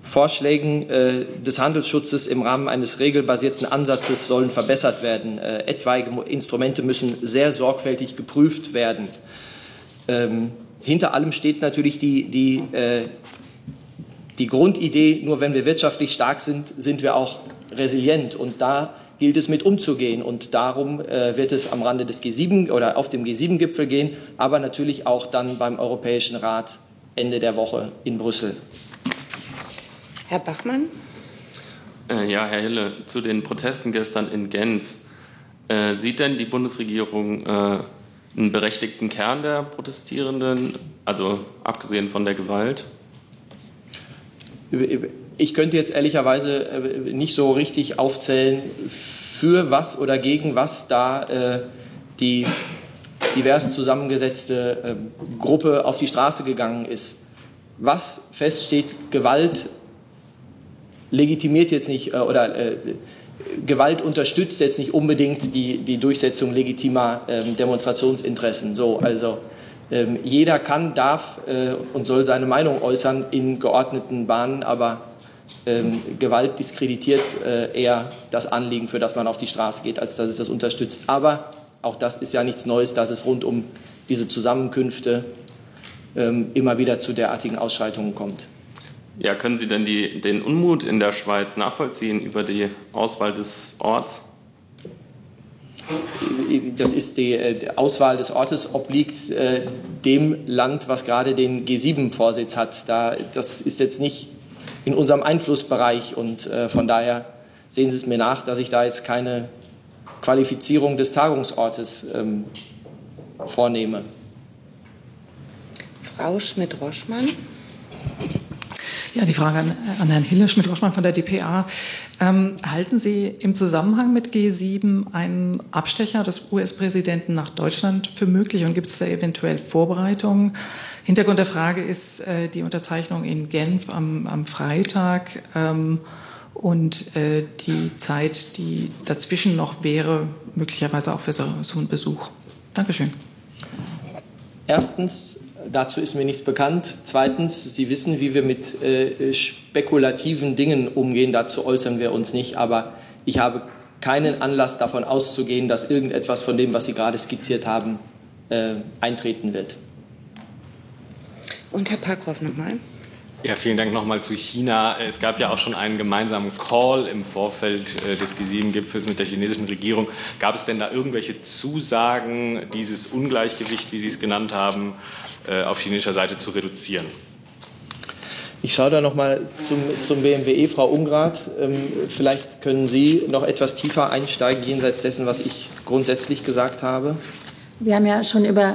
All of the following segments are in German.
Vorschlägen des Handelsschutzes im Rahmen eines regelbasierten Ansatzes sollen verbessert werden. Etwaige Instrumente müssen sehr sorgfältig geprüft werden. Hinter allem steht natürlich die Grundidee, nur wenn wir wirtschaftlich stark sind, sind wir auch resilient. Und da gilt es mit umzugehen. Und darum wird es am Rande des G7 oder auf dem G7-Gipfel gehen, aber natürlich auch dann beim Europäischen Rat Ende der Woche in Brüssel. Herr Bachmann. Ja, Herr Hille, zu den Protesten gestern in Genf. Sieht denn die Bundesregierung einen berechtigten Kern der Protestierenden, also abgesehen von der Gewalt? Ich könnte jetzt ehrlicherweise nicht so richtig aufzählen, für was oder gegen was da die divers zusammengesetzte Gruppe auf die Straße gegangen ist. Was feststeht, Gewalt legitimiert jetzt nicht Gewalt unterstützt jetzt nicht unbedingt die Durchsetzung legitimer Demonstrationsinteressen. Jeder kann, darf und soll seine Meinung äußern in geordneten Bahnen, aber Gewalt diskreditiert eher das Anliegen, für das man auf die Straße geht, als dass es das unterstützt. Aber auch das ist ja nichts Neues, dass es rund um diese Zusammenkünfte immer wieder zu derartigen Ausschreitungen kommt. Ja, können Sie denn den Unmut in der Schweiz nachvollziehen über die Auswahl des Orts? Das ist die Auswahl des Ortes obliegt dem Land, was gerade den G7-Vorsitz hat. Das ist jetzt nicht in unserem Einflussbereich und von daher sehen Sie es mir nach, dass ich da jetzt keine Qualifizierung des Tagungsortes vornehme. Frau Schmidt-Roschmann. Ja, die Frage an Herrn Hille, Schmidt-Roschmann von der dpa. Halten Sie im Zusammenhang mit G7 einen Abstecher des US-Präsidenten nach Deutschland für möglich und gibt es da eventuell Vorbereitungen? Hintergrund der Frage ist die Unterzeichnung in Genf am Freitag und die Zeit, die dazwischen noch wäre, möglicherweise auch für so einen Besuch. Dankeschön. Erstens, dazu ist mir nichts bekannt. Zweitens, Sie wissen, wie wir mit spekulativen Dingen umgehen. Dazu äußern wir uns nicht. Aber ich habe keinen Anlass davon auszugehen, dass irgendetwas von dem, was Sie gerade skizziert haben, eintreten wird. Und Herr Parkhoff nochmal. Ja, vielen Dank nochmal zu China. Es gab ja auch schon einen gemeinsamen Call im Vorfeld des G7-Gipfels mit der chinesischen Regierung. Gab es denn da irgendwelche Zusagen, dieses Ungleichgewicht, wie Sie es genannt haben, auf chinesischer Seite zu reduzieren? Ich schaue da noch mal zum BMWE, Frau Ungrath. Vielleicht können Sie noch etwas tiefer einsteigen, jenseits dessen, was ich grundsätzlich gesagt habe. Wir haben ja über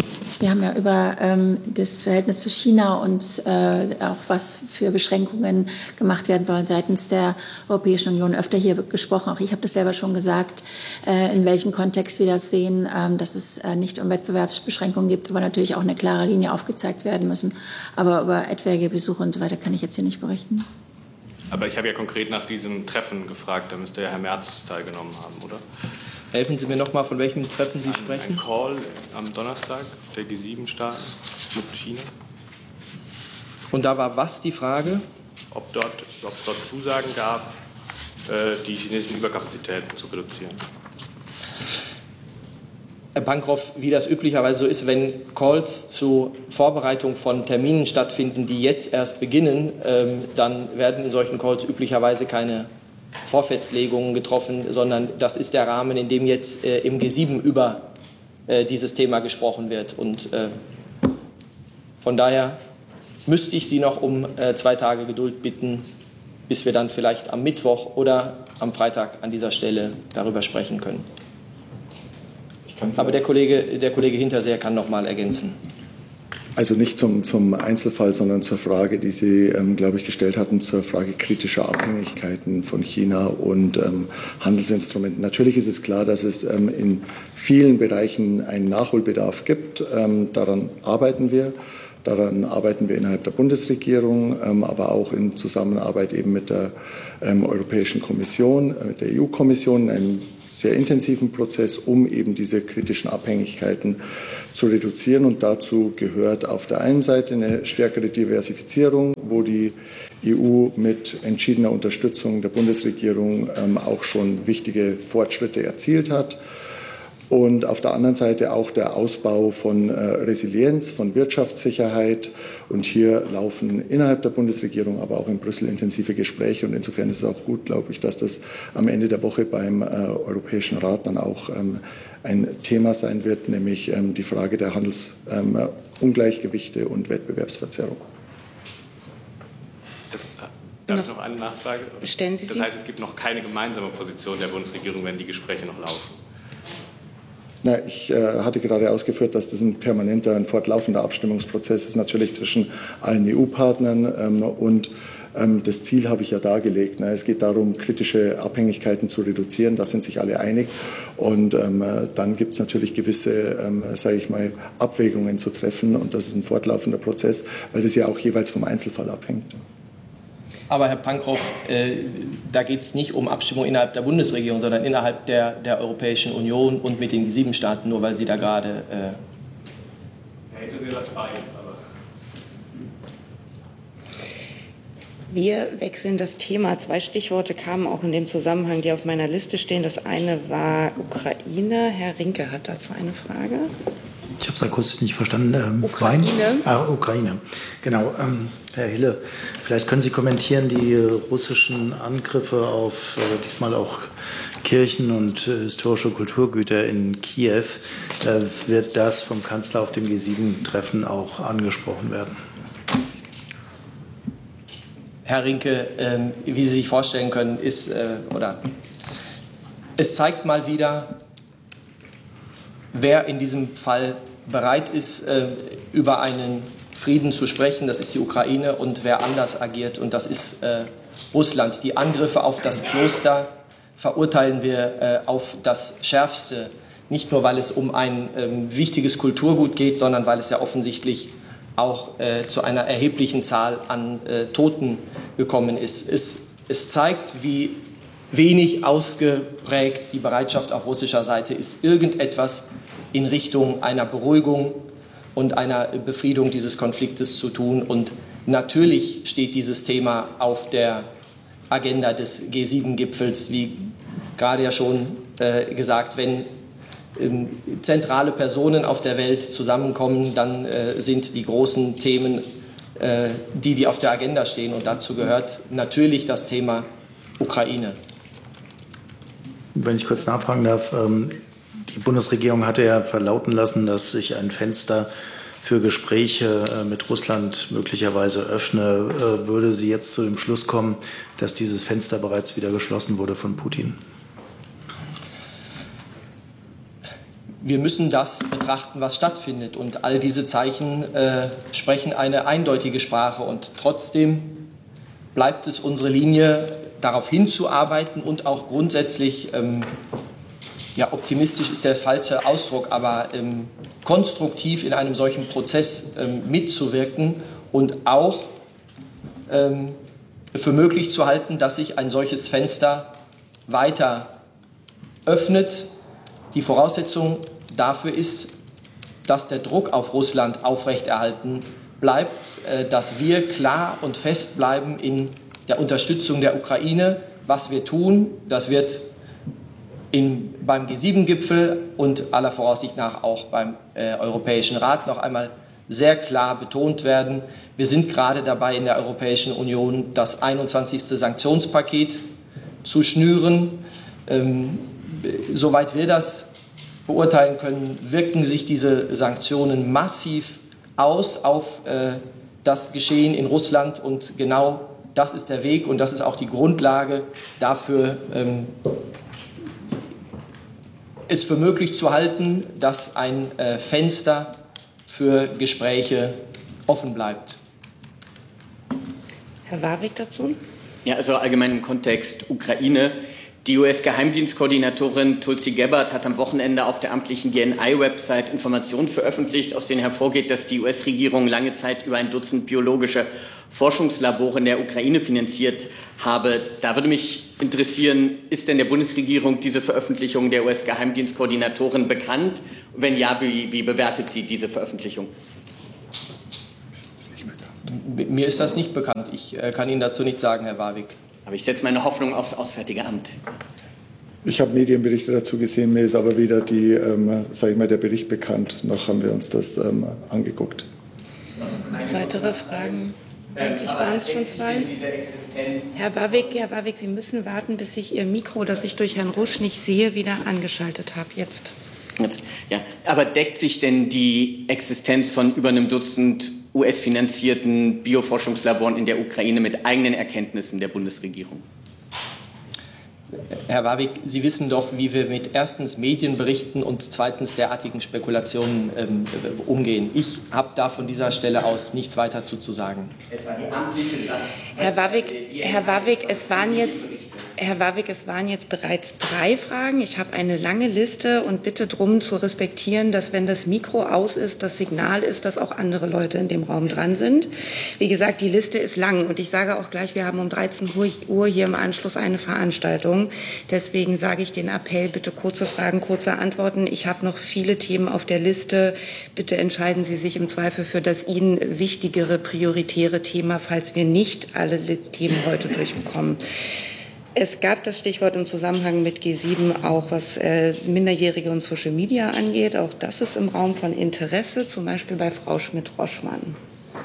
das Verhältnis zu China und auch was für Beschränkungen gemacht werden sollen seitens der Europäischen Union öfter hier gesprochen. Auch ich habe das selber schon gesagt, in welchem Kontext wir das sehen, dass es nicht um Wettbewerbsbeschränkungen gibt, aber natürlich auch eine klare Linie aufgezeigt werden müssen. Aber über etwaige Besuche und so weiter kann ich jetzt hier nicht berichten. Aber ich habe ja konkret nach diesem Treffen gefragt. Da müsste ja Herr Merz teilgenommen haben, oder? Helfen Sie mir noch mal, von welchem Treffen Sie sprechen? Ein Call am Donnerstag der G7-Staaten mit China. Und da war was die Frage? Ob es dort Zusagen gab, die chinesischen Überkapazitäten zu reduzieren. Herr Pankroff, wie das üblicherweise so ist, wenn Calls zur Vorbereitung von Terminen stattfinden, die jetzt erst beginnen, dann werden in solchen Calls üblicherweise keine Vorfestlegungen getroffen, sondern das ist der Rahmen, in dem jetzt im G7 über dieses Thema gesprochen wird. Und von daher müsste ich Sie noch um 2 Tage Geduld bitten, bis wir dann vielleicht am Mittwoch oder am Freitag an dieser Stelle darüber sprechen können. Aber der Kollege Hinterseer kann noch mal ergänzen. Also nicht zum Einzelfall, sondern zur Frage, die Sie, glaube ich, gestellt hatten, zur Frage kritischer Abhängigkeiten von China und Handelsinstrumenten. Natürlich ist es klar, dass es in vielen Bereichen einen Nachholbedarf gibt. Daran arbeiten wir. Daran arbeiten wir innerhalb der Bundesregierung, aber auch in Zusammenarbeit eben mit der Europäischen Kommission, mit der EU-Kommission, einem sehr intensiven Prozess, um eben diese kritischen Abhängigkeiten zu reduzieren. Und dazu gehört auf der einen Seite eine stärkere Diversifizierung, wo die EU mit entschiedener Unterstützung der Bundesregierung auch schon wichtige Fortschritte erzielt hat. Und auf der anderen Seite auch der Ausbau von Resilienz, von Wirtschaftssicherheit. Und hier laufen innerhalb der Bundesregierung, aber auch in Brüssel intensive Gespräche. Und insofern ist es auch gut, glaube ich, dass das am Ende der Woche beim Europäischen Rat dann auch ein Thema sein wird, nämlich die Frage der Handelsungleichgewichte und Wettbewerbsverzerrung. Darf ich noch eine Nachfrage? Stellen Sie sie. Das heißt, es gibt noch keine gemeinsame Position der Bundesregierung, wenn die Gespräche noch laufen? Na, ich hatte gerade ausgeführt, dass das ein permanenter, ein fortlaufender Abstimmungsprozess ist, natürlich zwischen allen EU-Partnern und das Ziel habe ich ja dargelegt. Es geht darum, kritische Abhängigkeiten zu reduzieren, da sind sich alle einig und dann gibt es natürlich gewisse, sage ich mal, Abwägungen zu treffen und das ist ein fortlaufender Prozess, weil das ja auch jeweils vom Einzelfall abhängt. Aber Herr Pankow, da geht es nicht um Abstimmung innerhalb der Bundesregierung, sondern innerhalb der Europäischen Union und mit den G7-Staaten, nur weil Sie da gerade... Wir wechseln das Thema. 2 Stichworte kamen auch in dem Zusammenhang, die auf meiner Liste stehen. Das eine war Ukraine. Herr Rinke hat dazu eine Frage. Ich habe es akustisch nicht verstanden. Ukraine. Ukraine. Genau. Herr Hille, vielleicht können Sie kommentieren die russischen Angriffe auf diesmal auch Kirchen und historische Kulturgüter in Kiew. Wird das vom Kanzler auf dem G7-Treffen auch angesprochen werden? Herr Rinke, wie Sie sich vorstellen können, es zeigt mal wieder, wer in diesem Fall bereit ist, über einen Frieden zu sprechen, das ist die Ukraine, und wer anders agiert, und das ist Russland. Die Angriffe auf das Kloster verurteilen wir auf das Schärfste, nicht nur, weil es um ein wichtiges Kulturgut geht, sondern weil es ja offensichtlich auch zu einer erheblichen Zahl an Toten gekommen ist. Es zeigt, wie wenig ausgeprägt die Bereitschaft auf russischer Seite ist, irgendetwas in Richtung einer Beruhigung und einer Befriedung dieses Konfliktes zu tun. Und natürlich steht dieses Thema auf der Agenda des G7-Gipfels, wie gerade ja schon gesagt, wenn zentrale Personen auf der Welt zusammenkommen, dann sind die großen Themen die auf der Agenda stehen. Und dazu gehört natürlich das Thema Ukraine. Wenn ich kurz nachfragen darf, die Bundesregierung hatte ja verlauten lassen, dass sich ein Fenster für Gespräche mit Russland möglicherweise öffne. Würde sie jetzt zu dem Schluss kommen, dass dieses Fenster bereits wieder geschlossen wurde von Putin? Wir müssen das betrachten, was stattfindet. Und all diese Zeichen sprechen eine eindeutige Sprache. Und trotzdem bleibt es unsere Linie, darauf hinzuarbeiten und auch grundsätzlich, optimistisch ist der falsche Ausdruck, aber konstruktiv in einem solchen Prozess mitzuwirken und auch für möglich zu halten, dass sich ein solches Fenster weiter öffnet. Die Voraussetzung dafür ist, dass der Druck auf Russland aufrechterhalten bleibt, dass wir klar und fest bleiben in der Unterstützung der Ukraine. Was wir tun, das wird beim G7-Gipfel und aller Voraussicht nach auch beim Europäischen Rat noch einmal sehr klar betont werden. Wir sind gerade dabei, in der Europäischen Union das 21. Sanktionspaket zu schnüren. Soweit wir das beurteilen können, wirken sich diese Sanktionen massiv aus auf das Geschehen in Russland. Und genau das ist der Weg und das ist auch die Grundlage dafür, es für möglich zu halten, dass ein Fenster für Gespräche offen bleibt. Herr Warwick dazu? Ja, also allgemein im Kontext Ukraine. Die US-Geheimdienstkoordinatorin Tulsi Gabbard hat am Wochenende auf der amtlichen DNI-Website Informationen veröffentlicht, aus denen hervorgeht, dass die US-Regierung lange Zeit über ein Dutzend biologische Forschungslabore in der Ukraine finanziert habe. Da würde mich interessieren, ist denn der Bundesregierung diese Veröffentlichung der US-Geheimdienstkoordinatorin bekannt? Wenn ja, wie bewertet sie diese Veröffentlichung? Mir ist das nicht bekannt. Ich kann Ihnen dazu nichts sagen, Herr Warwick. Aber ich setze meine Hoffnung aufs Auswärtige Amt. Ich habe Medienberichte dazu gesehen, mir ist aber weder der Bericht bekannt, noch haben wir uns das angeguckt. Weitere Fragen? Eigentlich waren es schon zwei. Herr Warwick, Sie müssen warten, bis ich Ihr Mikro, das ich durch Herrn Rusch nicht sehe, wieder angeschaltet habe. Jetzt. Ja, aber deckt sich denn die Existenz von über einem Dutzend US-finanzierten Bioforschungslaboren in der Ukraine mit eigenen Erkenntnissen der Bundesregierung? Herr Warwick, Sie wissen doch, wie wir mit erstens Medienberichten und zweitens derartigen Spekulationen umgehen. Ich habe da von dieser Stelle aus nichts weiter zu sagen. Es war die amtliche Sache. Herr Warwick, es waren jetzt bereits 3 Fragen. Ich habe eine lange Liste und bitte darum zu respektieren, dass, wenn das Mikro aus ist, das Signal ist, dass auch andere Leute in dem Raum dran sind. Wie gesagt, die Liste ist lang und ich sage auch gleich, wir haben um 13 Uhr hier im Anschluss eine Veranstaltung. Deswegen sage ich den Appell, bitte kurze Fragen, kurze Antworten. Ich habe noch viele Themen auf der Liste. Bitte entscheiden Sie sich im Zweifel für das Ihnen wichtigere, prioritäre Thema, falls wir nicht alle Themen heute durchbekommen. Es gab das Stichwort im Zusammenhang mit G7 auch, was Minderjährige und Social Media angeht. Auch das ist im Raum von Interesse, zum Beispiel bei Frau Schmidt-Roschmann.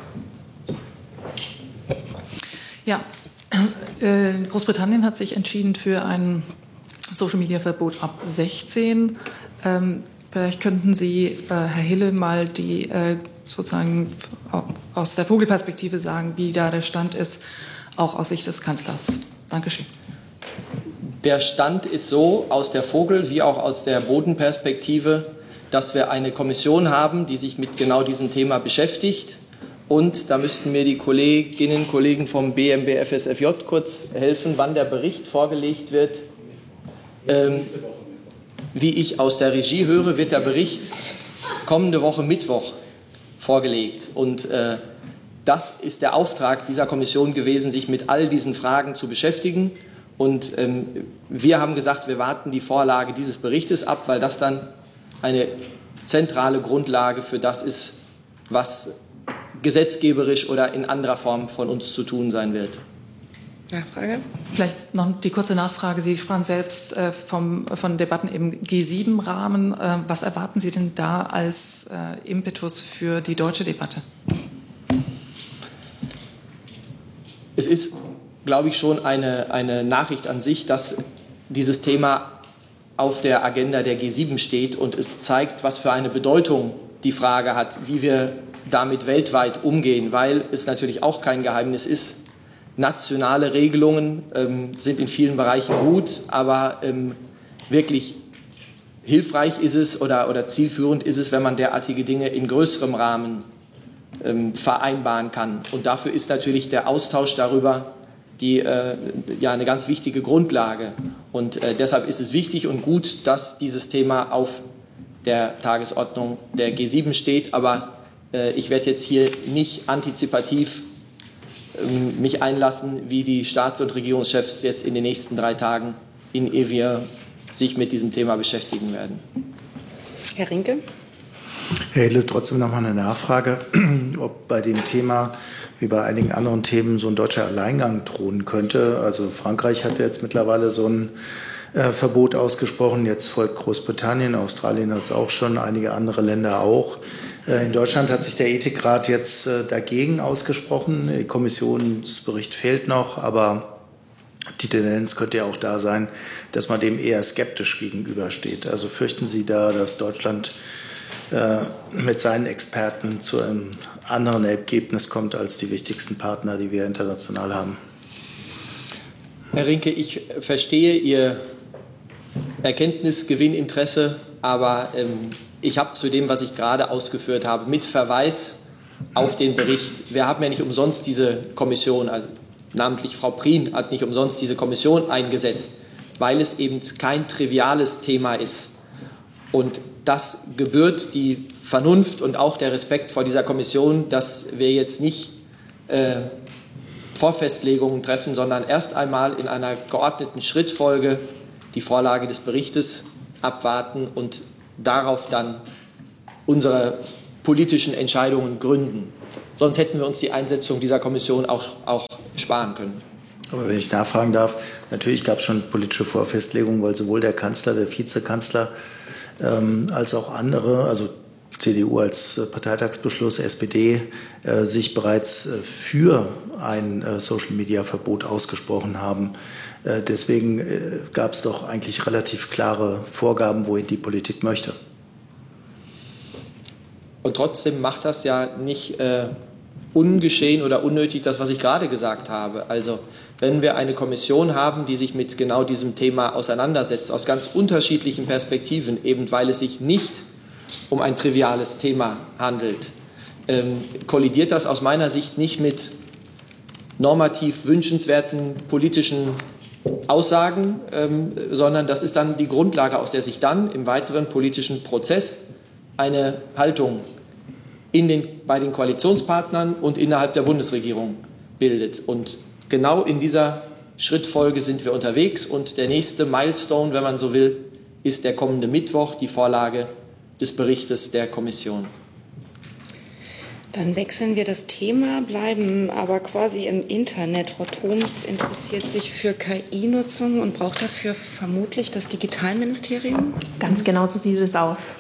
Ja, Großbritannien hat sich entschieden für ein Social-Media-Verbot ab 16. Vielleicht könnten Sie, Herr Hille, mal die sozusagen aus der Vogelperspektive sagen, wie da der Stand ist, auch aus Sicht des Kanzlers. Dankeschön. Der Stand ist so aus der Vogel- wie auch aus der Bodenperspektive, dass wir eine Kommission haben, die sich mit genau diesem Thema beschäftigt. Und da müssten mir die Kolleginnen und Kollegen vom BMBF-SFJ kurz helfen, wann der Bericht vorgelegt wird. Wie ich aus der Regie höre, wird der Bericht kommende Woche Mittwoch vorgelegt. Und das ist der Auftrag dieser Kommission gewesen, sich mit all diesen Fragen zu beschäftigen. Und wir haben gesagt, wir warten die Vorlage dieses Berichtes ab, weil das dann eine zentrale Grundlage für das ist, was gesetzgeberisch oder in anderer Form von uns zu tun sein wird. Nachfrage? Vielleicht noch die kurze Nachfrage. Sie sprachen selbst von Debatten im G7-Rahmen. Was erwarten Sie denn da als Impetus für die deutsche Debatte? Es ist, glaube ich, schon eine Nachricht an sich, dass dieses Thema auf der Agenda der G7 steht und es zeigt, was für eine Bedeutung die Frage hat, wie wir damit weltweit umgehen, weil es natürlich auch kein Geheimnis ist, nationale Regelungen sind in vielen Bereichen gut, aber wirklich hilfreich ist es oder zielführend ist es, wenn man derartige Dinge in größerem Rahmen vereinbaren kann. Und dafür ist natürlich der Austausch darüber eine ganz wichtige Grundlage. Und deshalb ist es wichtig und gut, dass dieses Thema auf der Tagesordnung der G7 steht. Aber ich werde jetzt hier nicht antizipativ mich einlassen, wie die Staats- und Regierungschefs jetzt in den nächsten 3 Tagen in Evier sich mit diesem Thema beschäftigen werden. Herr Rinke? Herr Hille, trotzdem noch mal eine Nachfrage, ob bei dem Thema wie bei einigen anderen Themen so ein deutscher Alleingang drohen könnte. Also Frankreich hat jetzt mittlerweile so ein Verbot ausgesprochen, jetzt folgt Großbritannien, Australien hat es auch schon, einige andere Länder auch. In Deutschland hat sich der Ethikrat jetzt dagegen ausgesprochen. Der Kommissionsbericht fehlt noch, aber die Tendenz könnte ja auch da sein, dass man dem eher skeptisch gegenübersteht. Also fürchten Sie da, dass Deutschland mit seinen Experten zu einem anderen Ergebnis kommt als die wichtigsten Partner, die wir international haben? Herr Rinke, ich verstehe Ihr Erkenntnisgewinninteresse, aber ich habe zu dem, was ich gerade ausgeführt habe, mit Verweis auf den Bericht, wir haben ja nicht umsonst diese Kommission, also namentlich Frau Prien hat nicht umsonst diese Kommission eingesetzt, weil es eben kein triviales Thema ist. Und das gebührt die Vernunft und auch der Respekt vor dieser Kommission, dass wir jetzt nicht Vorfestlegungen treffen, sondern erst einmal in einer geordneten Schrittfolge die Vorlage des Berichtes abwarten und darauf dann unsere politischen Entscheidungen gründen. Sonst hätten wir uns die Einsetzung dieser Kommission auch sparen können. Aber wenn ich nachfragen darf, natürlich gab es schon politische Vorfestlegungen, weil sowohl der Kanzler, der Vizekanzler als auch andere, also CDU als Parteitagsbeschluss, SPD, sich bereits für ein Social-Media-Verbot ausgesprochen haben. Deswegen gab es doch eigentlich relativ klare Vorgaben, wohin die Politik möchte. Und trotzdem macht das ja nicht ungeschehen oder unnötig das, was ich gerade gesagt habe. Also wenn wir eine Kommission haben, die sich mit genau diesem Thema auseinandersetzt, aus ganz unterschiedlichen Perspektiven, eben weil es sich nicht um ein triviales Thema handelt, kollidiert das aus meiner Sicht nicht mit normativ wünschenswerten politischen Aussagen, sondern das ist dann die Grundlage, aus der sich dann im weiteren politischen Prozess eine Haltung bei den Koalitionspartnern und innerhalb der Bundesregierung bildet. Und genau in dieser Schrittfolge sind wir unterwegs. Und der nächste Milestone, wenn man so will, ist der kommende Mittwoch, die Vorlage des Berichtes der Kommission. Dann wechseln wir das Thema, bleiben aber quasi im Internet. Frau Thoms interessiert sich für KI-Nutzung und braucht dafür vermutlich das Digitalministerium? Ganz genau so sieht es aus.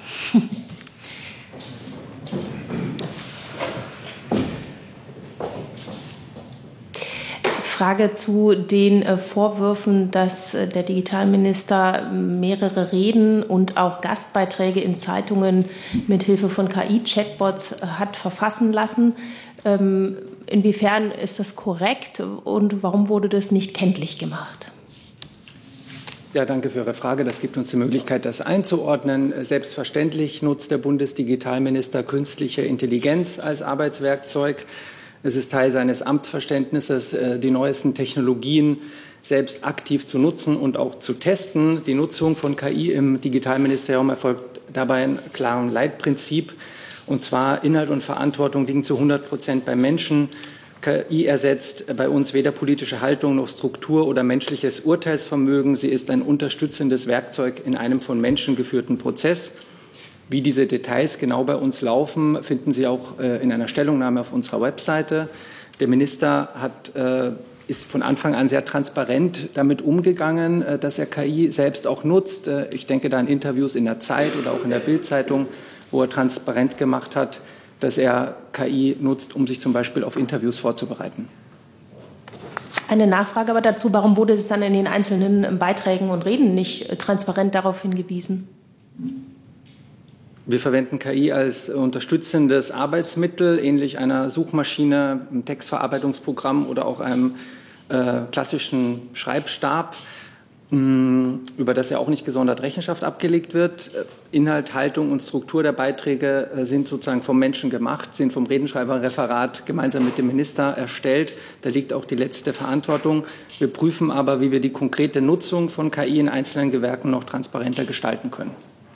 Frage zu den Vorwürfen, dass der Digitalminister mehrere Reden und auch Gastbeiträge in Zeitungen mit Hilfe von KI-Chatbots hat verfassen lassen. Inwiefern ist das korrekt und warum wurde das nicht kenntlich gemacht? Ja, danke für Ihre Frage. Das gibt uns die Möglichkeit, das einzuordnen. Selbstverständlich nutzt der Bundesdigitalminister künstliche Intelligenz als Arbeitswerkzeug. Es ist Teil seines Amtsverständnisses, die neuesten Technologien selbst aktiv zu nutzen und auch zu testen. Die Nutzung von KI im Digitalministerium erfolgt dabei in klarem Leitprinzip. Und zwar Inhalt und Verantwortung liegen zu 100% beim Menschen. KI ersetzt bei uns weder politische Haltung noch Struktur oder menschliches Urteilsvermögen. Sie ist ein unterstützendes Werkzeug in einem von Menschen geführten Prozess. Wie diese Details genau bei uns laufen, finden Sie auch in einer Stellungnahme auf unserer Webseite. Der Minister ist von Anfang an sehr transparent damit umgegangen, dass er KI selbst auch nutzt. Ich denke da an Interviews in der Zeit oder auch in der Bild-Zeitung, wo er transparent gemacht hat, dass er KI nutzt, um sich zum Beispiel auf Interviews vorzubereiten. Eine Nachfrage aber dazu, warum wurde es dann in den einzelnen Beiträgen und Reden nicht transparent darauf hingewiesen? Wir verwenden KI als unterstützendes Arbeitsmittel, ähnlich einer Suchmaschine, einem Textverarbeitungsprogramm oder auch einem klassischen Schreibstab, über das ja auch nicht gesondert Rechenschaft abgelegt wird. Inhalt, Haltung und Struktur der Beiträge sind sozusagen vom Menschen gemacht, sind vom Redenschreiberreferat gemeinsam mit dem Minister erstellt. Da liegt auch die letzte Verantwortung. Wir prüfen aber, wie wir die konkrete Nutzung von KI in einzelnen Gewerken noch transparenter gestalten können.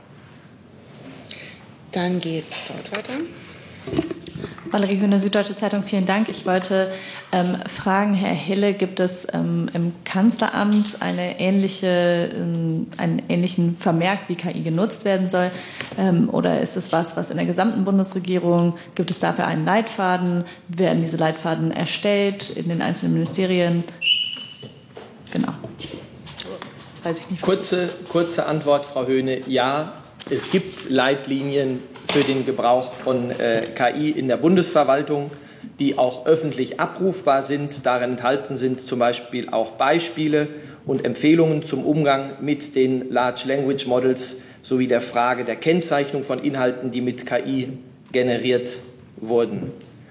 Dann geht's dort weiter. Valerie Höhne, Süddeutsche Zeitung, vielen Dank. Ich wollte fragen, Herr Hille, gibt es im Kanzleramt einen ähnlichen Vermerk, wie KI genutzt werden soll? Oder ist es was in der gesamten Bundesregierung? Gibt es dafür einen Leitfaden? Werden diese Leitfaden erstellt in den einzelnen Ministerien? Genau. Weiß ich nicht. Kurze Antwort, Frau Höhne. Ja, es gibt Leitlinien für den Gebrauch von KI in der Bundesverwaltung, die auch öffentlich abrufbar sind. Darin enthalten sind zum Beispiel auch Beispiele und Empfehlungen zum Umgang mit den Large Language Models sowie der Frage der Kennzeichnung von Inhalten, die mit KI generiert wurden.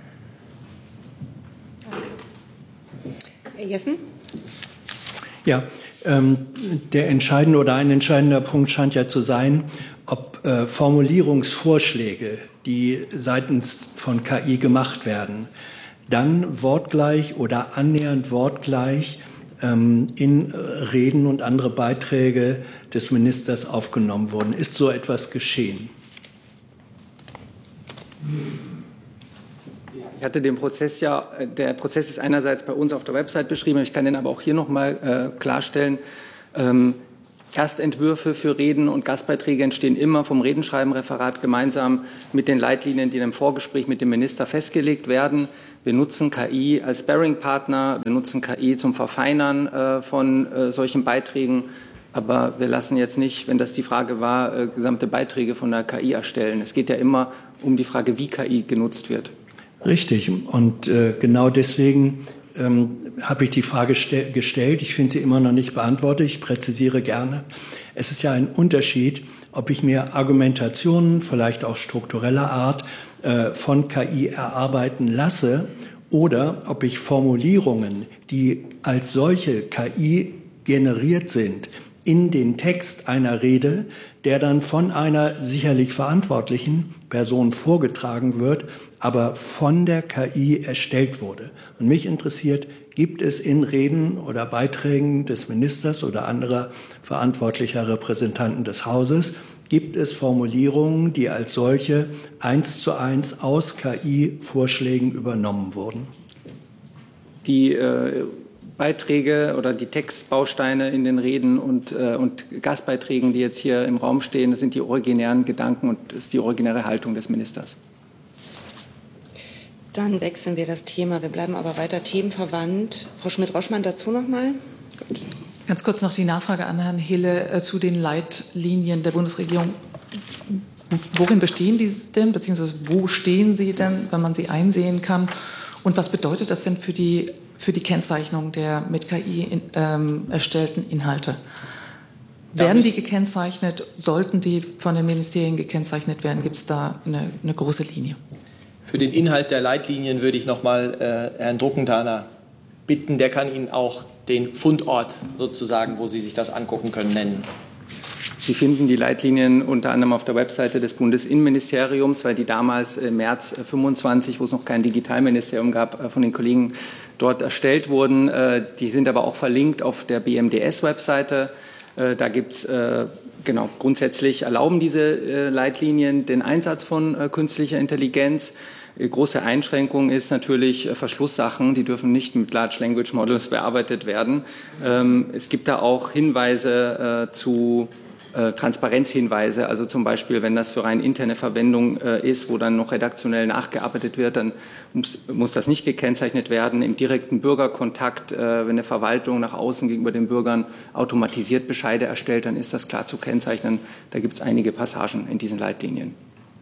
Herr Jessen? Ja, der entscheidende oder ein entscheidender Punkt scheint ja zu sein, ob Formulierungsvorschläge, die seitens von KI gemacht werden, dann wortgleich oder annähernd wortgleich in Reden und andere Beiträge des Ministers aufgenommen wurden. Ist so etwas geschehen? Ich hatte den Prozess der Prozess ist einerseits bei uns auf der Website beschrieben, ich kann den aber auch hier noch mal klarstellen. Erstentwürfe für Reden und Gastbeiträge entstehen immer vom Redenschreibenreferat gemeinsam mit den Leitlinien, die im Vorgespräch mit dem Minister festgelegt werden. Wir nutzen KI als Sparringpartner, wir nutzen KI zum Verfeinern von solchen Beiträgen. Aber wir lassen jetzt nicht, wenn das die Frage war, gesamte Beiträge von der KI erstellen. Es geht ja immer um die Frage, wie KI genutzt wird. Richtig. Und genau deswegen habe ich die Frage gestellt. Ich finde sie immer noch nicht beantwortet. Ich präzisiere gerne. Es ist ja ein Unterschied, ob ich mir Argumentationen, vielleicht auch struktureller Art, von KI erarbeiten lasse oder ob ich Formulierungen, die als solche KI generiert sind, in den Text einer Rede, der dann von einer sicherlich verantwortlichen Person vorgetragen wird, aber von der KI erstellt wurde. Und mich interessiert, gibt es in Reden oder Beiträgen des Ministers oder anderer verantwortlicher Repräsentanten des Hauses, gibt es Formulierungen, die als solche 1:1 aus KI-Vorschlägen übernommen wurden? Die Beiträge oder die Textbausteine in den Reden und Gastbeiträgen, die jetzt hier im Raum stehen, das sind die originären Gedanken und das ist die originäre Haltung des Ministers. Dann wechseln wir das Thema. Wir bleiben aber weiter themenverwandt. Frau Schmidt-Roschmann, dazu noch mal? Gut. Ganz kurz noch die Nachfrage an Herrn Hille zu den Leitlinien der Bundesregierung. Worin bestehen die denn, beziehungsweise wo stehen sie denn, wenn man sie einsehen kann? Und was bedeutet das denn für die Kennzeichnung der mit KI erstellten Inhalte? Werden die gekennzeichnet? Sollten die von den Ministerien gekennzeichnet werden? Gibt es da eine große Linie? Für den Inhalt der Leitlinien würde ich noch mal Herrn Druckenthaler bitten. Der kann Ihnen auch den Fundort sozusagen, wo Sie sich das angucken können, nennen. Sie finden die Leitlinien unter anderem auf der Webseite des Bundesinnenministeriums, weil die damals im März 25, wo es noch kein Digitalministerium gab, von den Kollegen dort erstellt wurden. Die sind aber auch verlinkt auf der BMDS-Webseite. Da gibt es, grundsätzlich erlauben diese Leitlinien den Einsatz von künstlicher Intelligenz. Große Einschränkung ist natürlich Verschlusssachen, die dürfen nicht mit Large Language Models bearbeitet werden. Es gibt da auch Hinweise zu Transparenzhinweise, also zum Beispiel, wenn das für rein interne Verwendung ist, wo dann noch redaktionell nachgearbeitet wird, dann muss das nicht gekennzeichnet werden. Im direkten Bürgerkontakt, wenn eine Verwaltung nach außen gegenüber den Bürgern automatisiert Bescheide erstellt, dann ist das klar zu kennzeichnen. Da gibt es einige Passagen in diesen Leitlinien.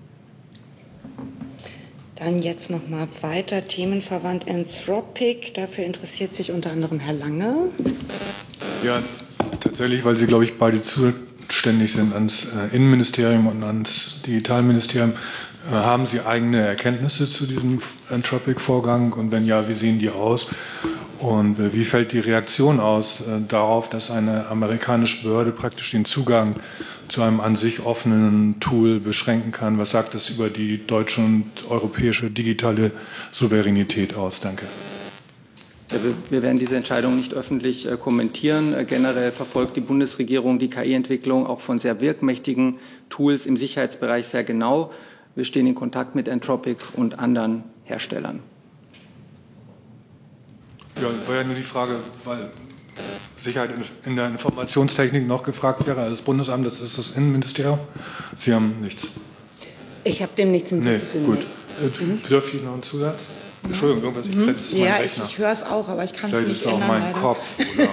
Dann jetzt noch mal weiter themenverwandt Anthropic. Dafür interessiert sich unter anderem Herr Lange. Ja, tatsächlich, weil Sie, glaube ich, beide zuständig sind ans Innenministerium und ans Digitalministerium. Haben Sie eigene Erkenntnisse zu diesem Anthropic-Vorgang? Und wenn ja, wie sehen die aus? Und wie fällt die Reaktion aus darauf, dass eine amerikanische Behörde praktisch den Zugang zu einem an sich offenen Tool beschränken kann? Was sagt das über die deutsche und europäische digitale Souveränität aus? Danke. Wir werden diese Entscheidung nicht öffentlich kommentieren. Generell verfolgt die Bundesregierung die KI-Entwicklung auch von sehr wirkmächtigen Tools im Sicherheitsbereich sehr genau. Wir stehen in Kontakt mit Anthropic und anderen Herstellern. Ja, war ja nur die Frage, weil Sicherheit in der Informationstechnik noch gefragt wäre. Das Bundesamt, das ist das Innenministerium. Sie haben nichts. Ich habe dem nichts hinzuzufügen. Nee, gut. Dürfte ich noch einen Zusatz? Entschuldigung, irgendwas. Vielleicht ist es mein Rechner. Ich höre es auch, aber ich kann es nicht ändern. Vielleicht ist es auch mein Kopf. Oder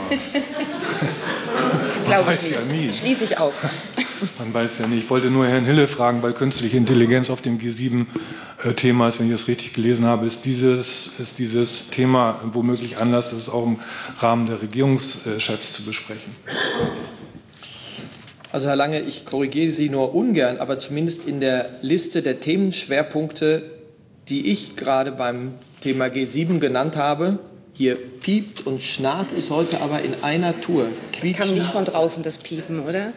man weiß ja nie. Schließe ich aus. Man weiß ja nicht. Ich wollte nur Herrn Hille fragen, weil künstliche Intelligenz auf dem G7-Thema ist, wenn ich das richtig gelesen habe, ist dieses Thema womöglich Anlass, das auch im Rahmen der Regierungschefs zu besprechen. Also Herr Lange, ich korrigiere Sie nur ungern, aber zumindest in der Liste der Themenschwerpunkte, die ich gerade beim Thema G7 genannt habe, hier piept und schnarrt es heute aber in einer Tour. Das kam nicht von draußen, das Piepen, oder?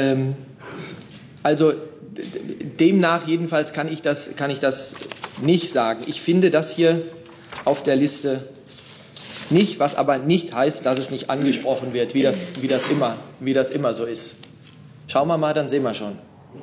Also demnach jedenfalls kann ich das nicht sagen. Ich finde das hier auf der Liste nicht, was aber nicht heißt, dass es nicht angesprochen wird, wie das immer so ist. Schauen wir mal, dann sehen wir schon.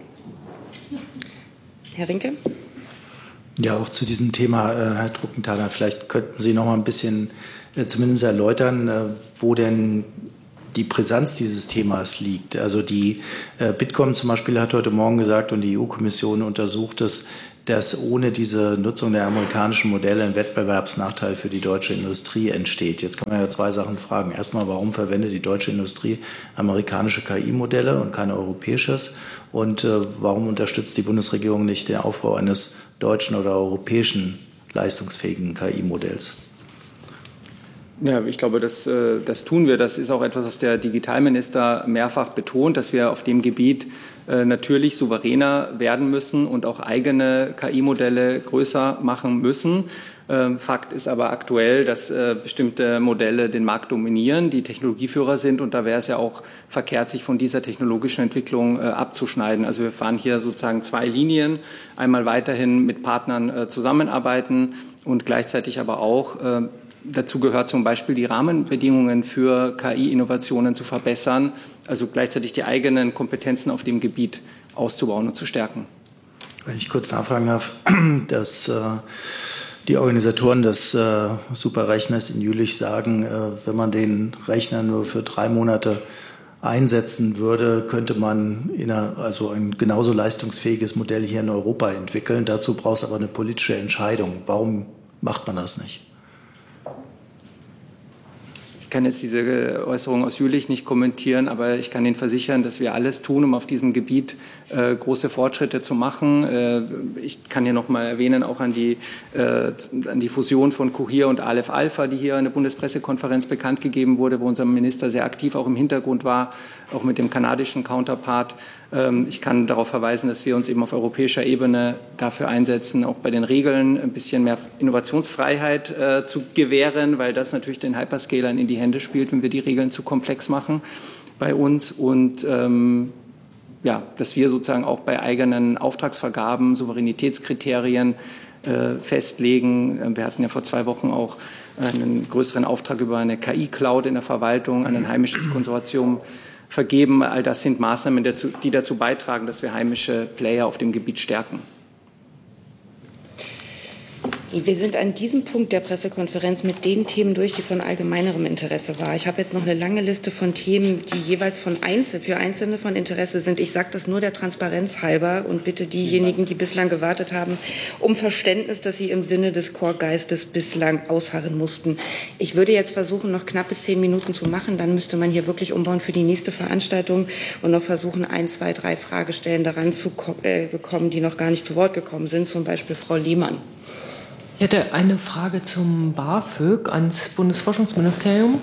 Herr Rinke? Ja, auch zu diesem Thema, Herr Druckenthaler, vielleicht könnten Sie noch mal ein bisschen zumindest erläutern, wo denn die Brisanz dieses Themas liegt. Also die Bitkom zum Beispiel hat heute Morgen gesagt und die EU-Kommission untersucht es, dass ohne diese Nutzung der amerikanischen Modelle ein Wettbewerbsnachteil für die deutsche Industrie entsteht. Jetzt kann man ja zwei Sachen fragen. Erstmal, warum verwendet die deutsche Industrie amerikanische KI-Modelle und kein europäisches? Und warum unterstützt die Bundesregierung nicht den Aufbau eines deutschen oder europäischen leistungsfähigen KI-Modells? Ja, ich glaube, das tun wir. Das ist auch etwas, was der Digitalminister mehrfach betont, dass wir auf dem Gebiet natürlich souveräner werden müssen und auch eigene KI-Modelle größer machen müssen. Fakt ist aber aktuell, dass bestimmte Modelle den Markt dominieren, die Technologieführer sind, und da wäre es ja auch verkehrt, sich von dieser technologischen Entwicklung abzuschneiden. Also wir fahren hier sozusagen zwei Linien, einmal weiterhin mit Partnern zusammenarbeiten und gleichzeitig aber auch dazu gehört zum Beispiel die Rahmenbedingungen für KI-Innovationen zu verbessern, also gleichzeitig die eigenen Kompetenzen auf dem Gebiet auszubauen und zu stärken. Wenn ich kurz nachfragen darf, dass die Organisatoren des Superrechners in Jülich sagen, wenn man den Rechner nur für 3 Monate einsetzen würde, könnte man also ein genauso leistungsfähiges Modell hier in Europa entwickeln. Dazu braucht es aber eine politische Entscheidung. Warum macht man das nicht? Ich kann jetzt diese Äußerung aus Jülich nicht kommentieren, aber ich kann Ihnen versichern, dass wir alles tun, um auf diesem Gebiet große Fortschritte zu machen. Ich kann hier noch mal erwähnen, auch an die Fusion von Cohere und Aleph Alpha, die hier in der Bundespressekonferenz bekannt gegeben wurde, wo unser Minister sehr aktiv auch im Hintergrund war, auch mit dem kanadischen Counterpart. Ich kann darauf verweisen, dass wir uns eben auf europäischer Ebene dafür einsetzen, auch bei den Regeln ein bisschen mehr Innovationsfreiheit zu gewähren, weil das natürlich den Hyperscalern in die Hände spielt, wenn wir die Regeln zu komplex machen bei uns. Und dass wir sozusagen auch bei eigenen Auftragsvergaben Souveränitätskriterien festlegen. Wir hatten ja vor 2 Wochen auch einen größeren Auftrag über eine KI-Cloud in der Verwaltung an ein heimisches Konsortium vergeben. All das sind Maßnahmen, die dazu beitragen, dass wir heimische Player auf dem Gebiet stärken. Wir sind an diesem Punkt der Pressekonferenz mit den Themen durch, die von allgemeinerem Interesse waren. Ich habe jetzt noch eine lange Liste von Themen, die jeweils für Einzelne von Interesse sind. Ich sage das nur der Transparenz halber und bitte diejenigen, die bislang gewartet haben, um Verständnis, dass sie im Sinne des Chorgeistes bislang ausharren mussten. Ich würde jetzt versuchen, noch knappe 10 Minuten zu machen. Dann müsste man hier wirklich umbauen für die nächste Veranstaltung und noch versuchen, 1, 2, 3 Fragestellen daran zu bekommen, die noch gar nicht zu Wort gekommen sind, zum Beispiel Frau Lehmann. Ich hätte eine Frage zum BAföG ans Bundesforschungsministerium.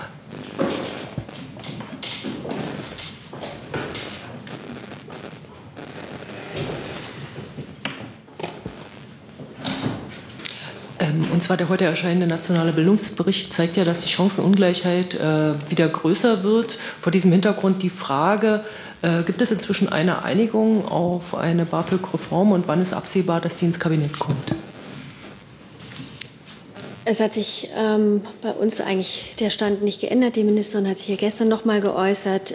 Und zwar der heute erscheinende nationale Bildungsbericht zeigt ja, dass die Chancenungleichheit wieder größer wird. Vor diesem Hintergrund die Frage, gibt es inzwischen eine Einigung auf eine BAföG-Reform und wann ist absehbar, dass die ins Kabinett kommt? Es hat sich bei uns eigentlich der Stand nicht geändert. Die Ministerin hat sich hier gestern noch mal geäußert.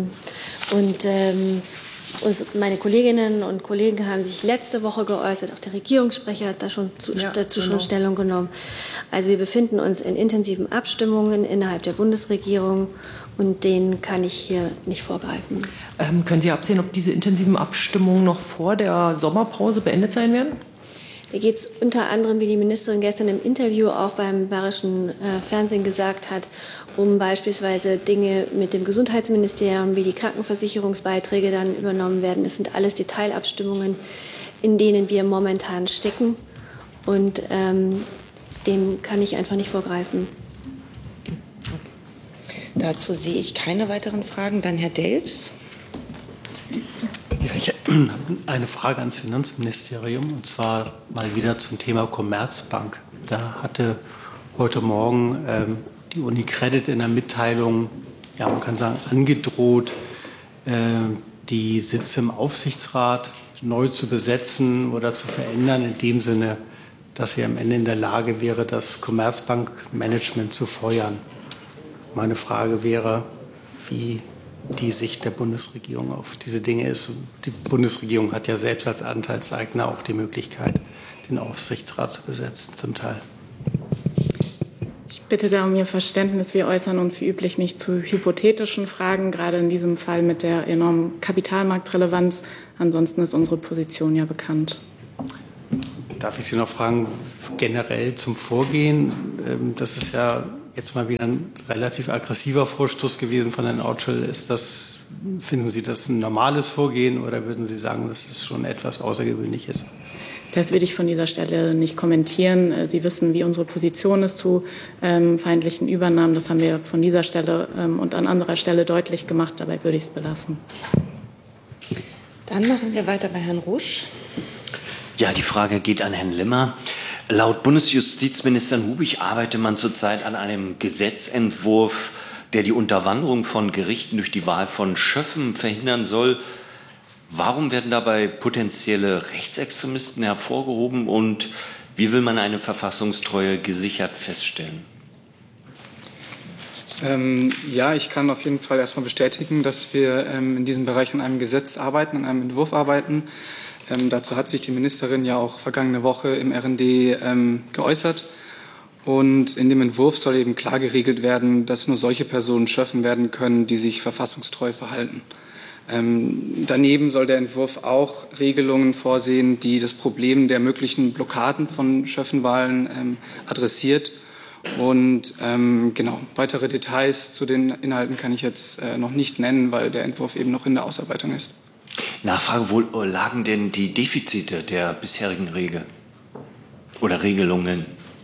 Meine Kolleginnen und Kollegen haben sich letzte Woche geäußert. Auch der Regierungssprecher hat dazu schon Stellung genommen. Also wir befinden uns in intensiven Abstimmungen innerhalb der Bundesregierung. Und denen kann ich hier nicht vorgreifen. Können Sie absehen, ob diese intensiven Abstimmungen noch vor der Sommerpause beendet sein werden? Da geht es unter anderem, wie die Ministerin gestern im Interview auch beim Bayerischen Fernsehen gesagt hat, um beispielsweise Dinge mit dem Gesundheitsministerium, wie die Krankenversicherungsbeiträge dann übernommen werden. Das sind alles Detailabstimmungen, in denen wir momentan stecken. Und dem kann ich einfach nicht vorgreifen. Dazu sehe ich keine weiteren Fragen. Dann Herr Delfs. Ja, ich habe eine Frage ans Finanzministerium, und zwar mal wieder zum Thema Commerzbank. Da hatte heute Morgen die UniCredit in der Mitteilung, ja, man kann sagen, angedroht, die Sitze im Aufsichtsrat neu zu besetzen oder zu verändern, in dem Sinne, dass sie am Ende in der Lage wäre, das Commerzbank-Management zu feuern. Meine Frage wäre, wie die Sicht der Bundesregierung auf diese Dinge ist. Die Bundesregierung hat ja selbst als Anteilseigner auch die Möglichkeit, den Aufsichtsrat zu besetzen, zum Teil. Ich Bitte da um Ihr Verständnis. Wir äußern uns wie üblich nicht zu hypothetischen Fragen, gerade in diesem Fall mit der enormen Kapitalmarktrelevanz. Ansonsten ist unsere Position ja bekannt. Darf ich Sie noch fragen, generell zum Vorgehen? Das ist ja jetzt mal wieder ein relativ aggressiver Vorstoß gewesen von Herrn Ortschel. Finden Sie das ein normales Vorgehen oder würden Sie sagen, dass es schon etwas Außergewöhnliches? Das will ich von dieser Stelle nicht kommentieren. Sie wissen, wie unsere Position ist zu feindlichen Übernahmen. Das haben wir von dieser Stelle und an anderer Stelle deutlich gemacht. Dabei würde ich es belassen. Dann machen wir weiter bei Herrn Rusch. Ja, die Frage geht an Herrn Limmer. Laut Bundesjustizminister Hubig arbeitet man zurzeit an einem Gesetzentwurf, der die Unterwanderung von Gerichten durch die Wahl von Schöffen verhindern soll. Warum werden dabei potenzielle Rechtsextremisten hervorgehoben und wie will man eine Verfassungstreue gesichert feststellen? Ja, ich kann auf jeden Fall erstmal bestätigen, dass wir in diesem Bereich an einem Gesetz arbeiten, an einem Entwurf arbeiten. Dazu hat sich die Ministerin ja auch vergangene Woche im RND geäußert. Und in dem Entwurf soll eben klar geregelt werden, dass nur solche Personen Schöffen werden können, die sich verfassungstreu verhalten. Daneben soll der Entwurf auch Regelungen vorsehen, die das Problem der möglichen Blockaden von Schöffenwahlen adressiert. Und genau, weitere Details zu den Inhalten kann ich jetzt noch nicht nennen, weil der Entwurf eben noch in der Ausarbeitung ist. Nachfrage, wo lagen denn die Defizite der bisherigen Regel oder Regelungen?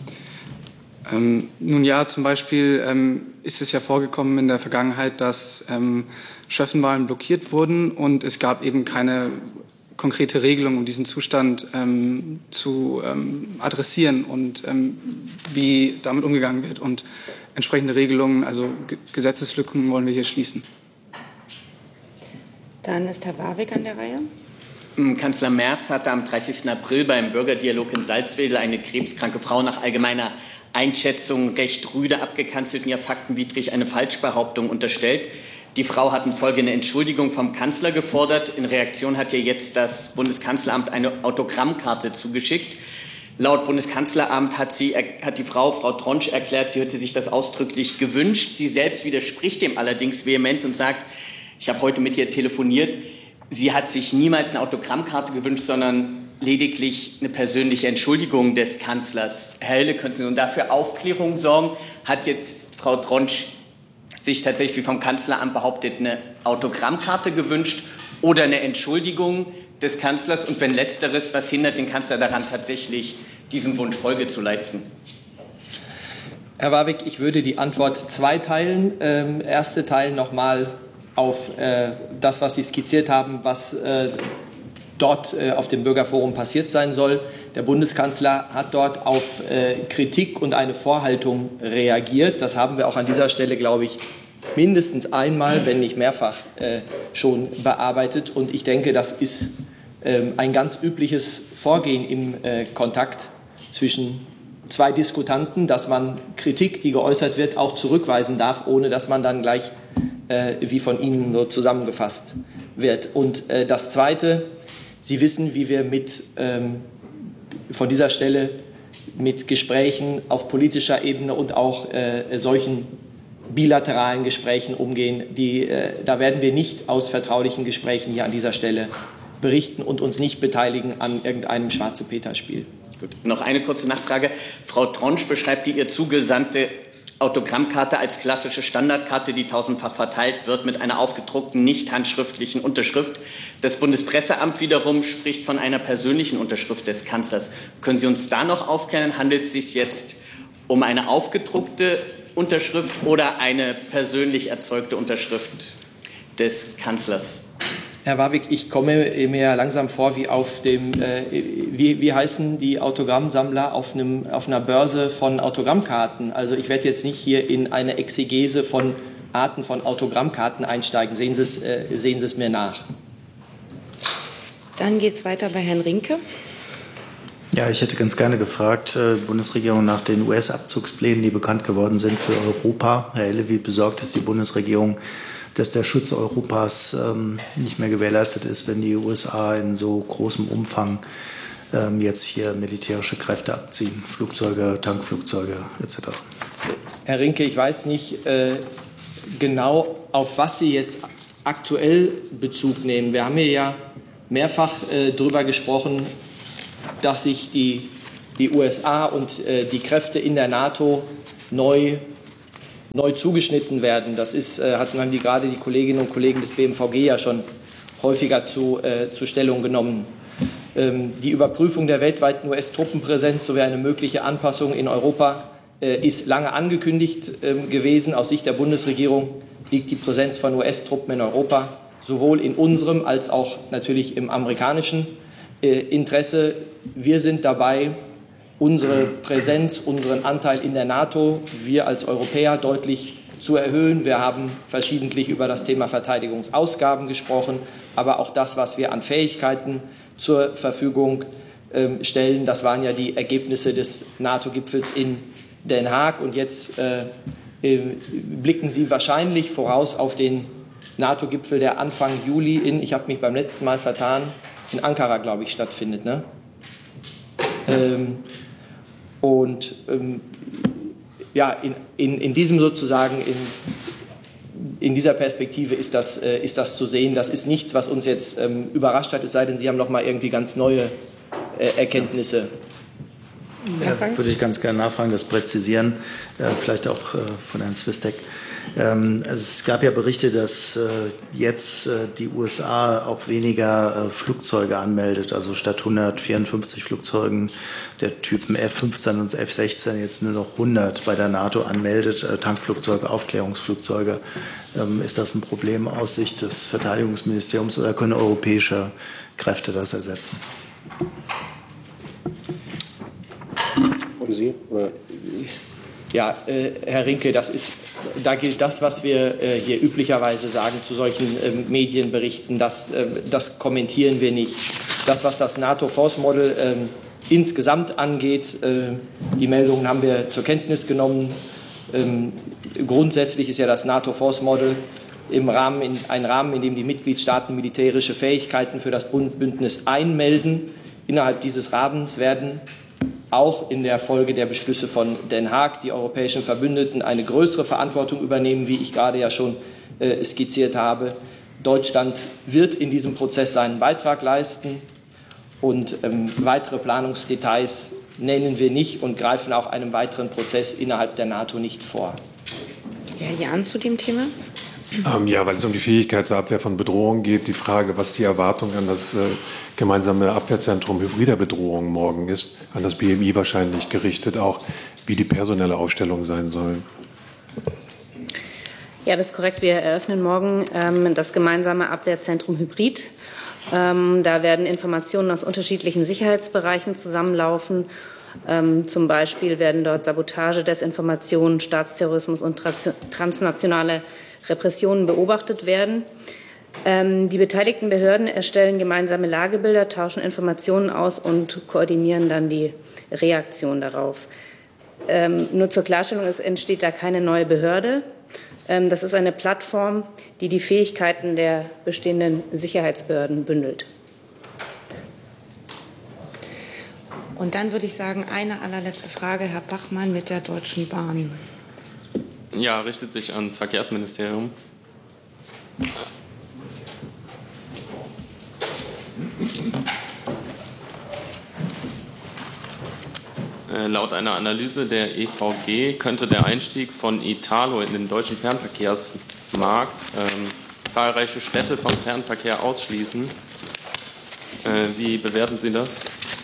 Nun ja, zum Beispiel ist es ja vorgekommen in der Vergangenheit, dass Schöffenwahlen blockiert wurden und es gab eben keine konkrete Regelung, um diesen Zustand zu adressieren und wie damit umgegangen wird. Und entsprechende Regelungen, also Gesetzeslücken, wollen wir hier schließen. Dann ist Herr Warwick an der Reihe. Kanzler Merz hatte am 30. April beim Bürgerdialog in Salzwedel eine krebskranke Frau nach allgemeiner Einschätzung recht rüde abgekanzelt und ihr faktenwidrig eine Falschbehauptung unterstellt. Die Frau hat in Folge eine Entschuldigung vom Kanzler gefordert. In Reaktion hat ihr jetzt das Bundeskanzleramt eine Autogrammkarte zugeschickt. Laut Bundeskanzleramt hat die Frau Tronsch, erklärt, sie hätte sich das ausdrücklich gewünscht. Sie selbst widerspricht dem allerdings vehement und sagt, ich habe heute mit ihr telefoniert, sie hat sich niemals eine Autogrammkarte gewünscht, sondern lediglich eine persönliche Entschuldigung des Kanzlers. Herr Hille, könnten Sie nun dafür Aufklärung sorgen? Hat jetzt Frau Tronsch sich tatsächlich, wie vom Kanzleramt behauptet, eine Autogrammkarte gewünscht oder eine Entschuldigung des Kanzlers? Und wenn Letzteres, was hindert den Kanzler daran, tatsächlich diesem Wunsch Folge zu leisten? Herr Warwick, ich würde die Antwort zweiteilen. Erste Teil nochmal auf das, was Sie skizziert haben, was dort auf dem Bürgerforum passiert sein soll. Der Bundeskanzler hat dort auf Kritik und eine Vorhaltung reagiert. Das haben wir auch an dieser Stelle, glaube ich, mindestens einmal, wenn nicht mehrfach, schon bearbeitet. Und ich denke, das ist ein ganz übliches Vorgehen im Kontakt zwischen zwei Diskutanten, dass man Kritik, die geäußert wird, auch zurückweisen darf, ohne dass man dann gleich wie von Ihnen so zusammengefasst wird. Und das Zweite, Sie wissen, wie wir von dieser Stelle mit Gesprächen auf politischer Ebene und auch solchen bilateralen Gesprächen umgehen. Da werden wir nicht aus vertraulichen Gesprächen hier an dieser Stelle berichten und uns nicht beteiligen an irgendeinem Schwarze-Peter-Spiel. Gut. Noch eine kurze Nachfrage. Frau Tronsch beschreibt die ihr zugesandte Autogrammkarte als klassische Standardkarte, die tausendfach verteilt wird mit einer aufgedruckten, nicht handschriftlichen Unterschrift. Das Bundespresseamt wiederum spricht von einer persönlichen Unterschrift des Kanzlers. Können Sie uns da noch aufklären? Handelt es sich jetzt um eine aufgedruckte Unterschrift oder eine persönlich erzeugte Unterschrift des Kanzlers? Herr Warwick, ich komme mir langsam vor wie auf dem, wie heißen die Autogrammsammler auf einer Börse von Autogrammkarten. Also ich werde jetzt nicht hier in eine Exegese von Arten von Autogrammkarten einsteigen. Sehen Sie es mir nach. Dann geht es weiter bei Herrn Rinke. Ja, ich hätte ganz gerne gefragt, Bundesregierung nach den US-Abzugsplänen, die bekannt geworden sind für Europa. Herr Hille, wie besorgt ist die Bundesregierung, dass der Schutz Europas nicht mehr gewährleistet ist, wenn die USA in so großem Umfang jetzt hier militärische Kräfte abziehen, Flugzeuge, Tankflugzeuge etc.? Herr Rinke, ich weiß nicht genau, auf was Sie jetzt aktuell Bezug nehmen. Wir haben hier ja mehrfach darüber gesprochen, dass sich die USA und die Kräfte in der NATO neu zugeschnitten werden. Das haben gerade die Kolleginnen und Kollegen des BMVG ja schon häufiger zu Stellung genommen. Die Überprüfung der weltweiten US-Truppenpräsenz sowie eine mögliche Anpassung in Europa ist lange angekündigt gewesen. Aus Sicht der Bundesregierung liegt die Präsenz von US-Truppen in Europa sowohl in unserem als auch natürlich im amerikanischen Interesse. Wir sind dabei, unsere Präsenz, unseren Anteil in der NATO, wir als Europäer deutlich zu erhöhen. Wir haben verschiedentlich über das Thema Verteidigungsausgaben gesprochen, aber auch das, was wir an Fähigkeiten zur Verfügung stellen, das waren ja die Ergebnisse des NATO-Gipfels in Den Haag. Und jetzt blicken Sie wahrscheinlich voraus auf den NATO-Gipfel, der Anfang Juli ich habe mich beim letzten Mal vertan, in Ankara, glaube ich, stattfindet. Ne? In diesem sozusagen, in dieser Perspektive ist das zu sehen. Das ist nichts, was uns jetzt überrascht hat, es sei denn, Sie haben noch mal irgendwie ganz neue Erkenntnisse. Ja, würde ich ganz gerne nachfragen, das präzisieren, vielleicht auch von Herrn Swistek. Es gab ja Berichte, dass jetzt die USA auch weniger Flugzeuge anmeldet, also statt 154 Flugzeugen der Typen F-15 und F-16 jetzt nur noch 100 bei der NATO anmeldet, Tankflugzeuge, Aufklärungsflugzeuge. Ist das ein Problem aus Sicht des Verteidigungsministeriums oder können europäische Kräfte das ersetzen? Und Sie? Ja, Herr Rinke, da gilt das, was wir hier üblicherweise sagen zu solchen Medienberichten. Das kommentieren wir nicht. Das, was das NATO-Force-Model insgesamt angeht, die Meldungen haben wir zur Kenntnis genommen. Grundsätzlich ist ja das NATO-Force-Model ein Rahmen, in dem die Mitgliedstaaten militärische Fähigkeiten für das Bündnis einmelden. Innerhalb dieses Rahmens werden auch in der Folge der Beschlüsse von Den Haag die europäischen Verbündeten eine größere Verantwortung übernehmen, wie ich gerade ja schon skizziert habe. Deutschland wird in diesem Prozess seinen Beitrag leisten und weitere Planungsdetails nennen wir nicht und greifen auch einem weiteren Prozess innerhalb der NATO nicht vor. Herr Jahn zu dem Thema? Ja, weil es um die Fähigkeit zur Abwehr von Bedrohungen geht, die Frage, was die Erwartung an das gemeinsame Abwehrzentrum hybrider Bedrohungen morgen ist, an das BMI wahrscheinlich gerichtet, auch wie die personelle Aufstellung sein soll. Ja, das ist korrekt. Wir eröffnen morgen das gemeinsame Abwehrzentrum Hybrid. Da werden Informationen aus unterschiedlichen Sicherheitsbereichen zusammenlaufen. Zum Beispiel werden dort Sabotage, Desinformation, Staatsterrorismus und transnationale Repressionen beobachtet werden. Die beteiligten Behörden erstellen gemeinsame Lagebilder, tauschen Informationen aus und koordinieren dann die Reaktion darauf. Nur zur Klarstellung, es entsteht da keine neue Behörde. Das ist eine Plattform, die die Fähigkeiten der bestehenden Sicherheitsbehörden bündelt. Und dann würde ich sagen, eine allerletzte Frage, Herr Bachmann mit der Deutschen Bahn. Ja, richtet sich ans Verkehrsministerium. Laut einer Analyse der EVG könnte der Einstieg von Italo in den deutschen Fernverkehrsmarkt zahlreiche Städte vom Fernverkehr ausschließen. Wie bewerten Sie das?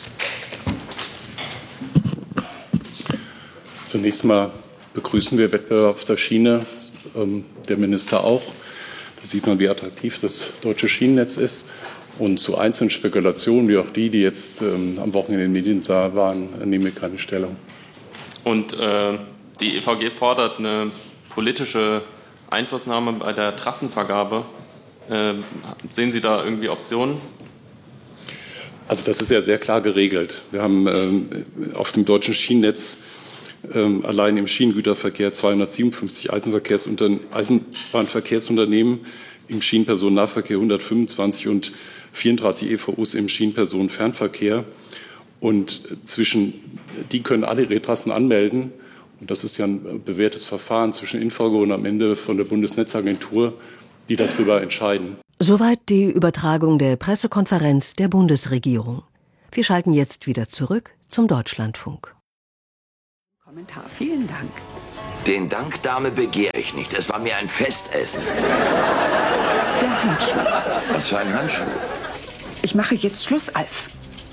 Zunächst mal begrüßen wir Wettbewerb auf der Schiene, der Minister auch. Da sieht man, wie attraktiv das deutsche Schienennetz ist. Und zu einzelnen Spekulationen, wie auch die jetzt am Wochenende in den Medien da waren, nehmen wir keine Stellung. Und die EVG fordert eine politische Einflussnahme bei der Trassenvergabe. Sehen Sie da irgendwie Optionen? Also das ist ja sehr klar geregelt. Wir haben auf dem deutschen Schienennetz allein im Schienengüterverkehr 257 Eisenbahnverkehrsunternehmen, im Schienenpersonennahverkehr 125 und 34 EVUs im Schienenpersonenfernverkehr. Und die können alle ihre Trassen anmelden. Und das ist ja ein bewährtes Verfahren zwischen Infrago und am Ende von der Bundesnetzagentur, die darüber entscheiden. Soweit die Übertragung der Pressekonferenz der Bundesregierung. Wir schalten jetzt wieder zurück zum Deutschlandfunk. Kommentar, vielen Dank. Den Dank, Dame, begehre ich nicht. Es war mir ein Festessen. Der Handschuh. Was für ein Handschuh? Ich mache jetzt Schluss, Alf.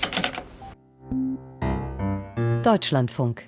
Deutschlandfunk.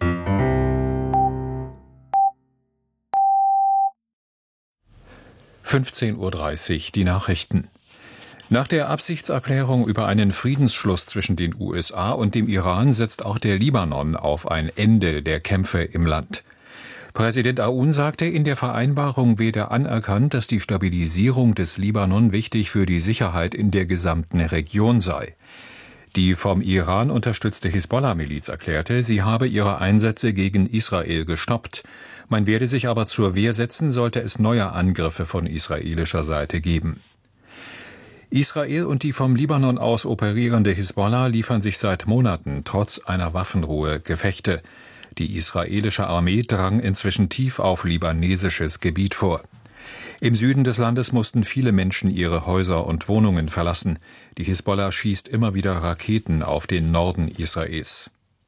(15:30 Uhr) die Nachrichten. Nach der Absichtserklärung über einen Friedensschluss zwischen den USA und dem Iran setzt auch der Libanon auf ein Ende der Kämpfe im Land. Präsident Aoun sagte, in der Vereinbarung werde anerkannt, dass die Stabilisierung des Libanon wichtig für die Sicherheit in der gesamten Region sei. Die vom Iran unterstützte Hisbollah-Miliz erklärte, sie habe ihre Einsätze gegen Israel gestoppt. Man werde sich aber zur Wehr setzen, sollte es neue Angriffe von israelischer Seite geben. Israel und die vom Libanon aus operierende Hisbollah liefern sich seit Monaten trotz einer Waffenruhe Gefechte. Die israelische Armee drang inzwischen tief auf libanesisches Gebiet vor. Im Süden des Landes mussten viele Menschen ihre Häuser und Wohnungen verlassen. Die Hisbollah schießt immer wieder Raketen auf den Norden Israels.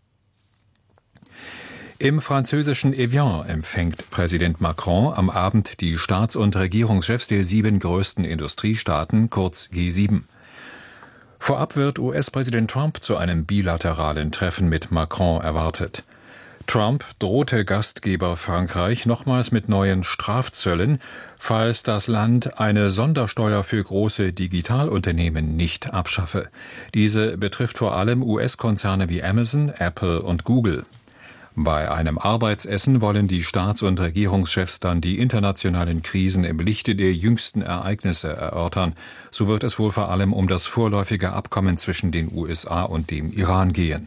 Im französischen Evian empfängt Präsident Macron am Abend die Staats- und Regierungschefs der 7 größten Industriestaaten, kurz G7. Vorab wird US-Präsident Trump zu einem bilateralen Treffen mit Macron erwartet. Trump drohte Gastgeber Frankreich nochmals mit neuen Strafzöllen, falls das Land eine Sondersteuer für große Digitalunternehmen nicht abschaffe. Diese betrifft vor allem US-Konzerne wie Amazon, Apple und Google. Bei einem Arbeitsessen wollen die Staats- und Regierungschefs dann die internationalen Krisen im Lichte der jüngsten Ereignisse erörtern. So wird es wohl vor allem um das vorläufige Abkommen zwischen den USA und dem Iran gehen.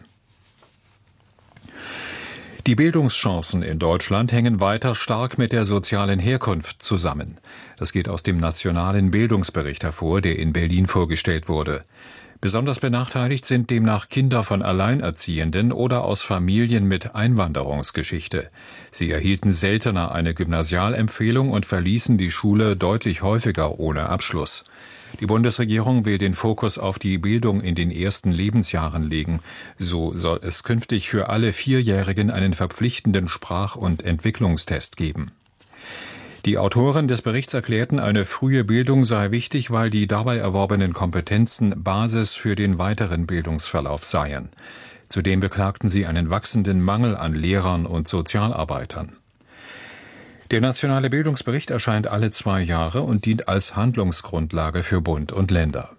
Die Bildungschancen in Deutschland hängen weiter stark mit der sozialen Herkunft zusammen. Das geht aus dem Nationalen Bildungsbericht hervor, der in Berlin vorgestellt wurde. Besonders benachteiligt sind demnach Kinder von Alleinerziehenden oder aus Familien mit Einwanderungsgeschichte. Sie erhielten seltener eine Gymnasialempfehlung und verließen die Schule deutlich häufiger ohne Abschluss. Die Bundesregierung will den Fokus auf die Bildung in den ersten Lebensjahren legen. So soll es künftig für alle 4-Jährigen einen verpflichtenden Sprach- und Entwicklungstest geben. Die Autoren des Berichts erklärten, eine frühe Bildung sei wichtig, weil die dabei erworbenen Kompetenzen Basis für den weiteren Bildungsverlauf seien. Zudem beklagten sie einen wachsenden Mangel an Lehrern und Sozialarbeitern. Der Nationale Bildungsbericht erscheint alle 2 Jahre und dient als Handlungsgrundlage für Bund und Länder.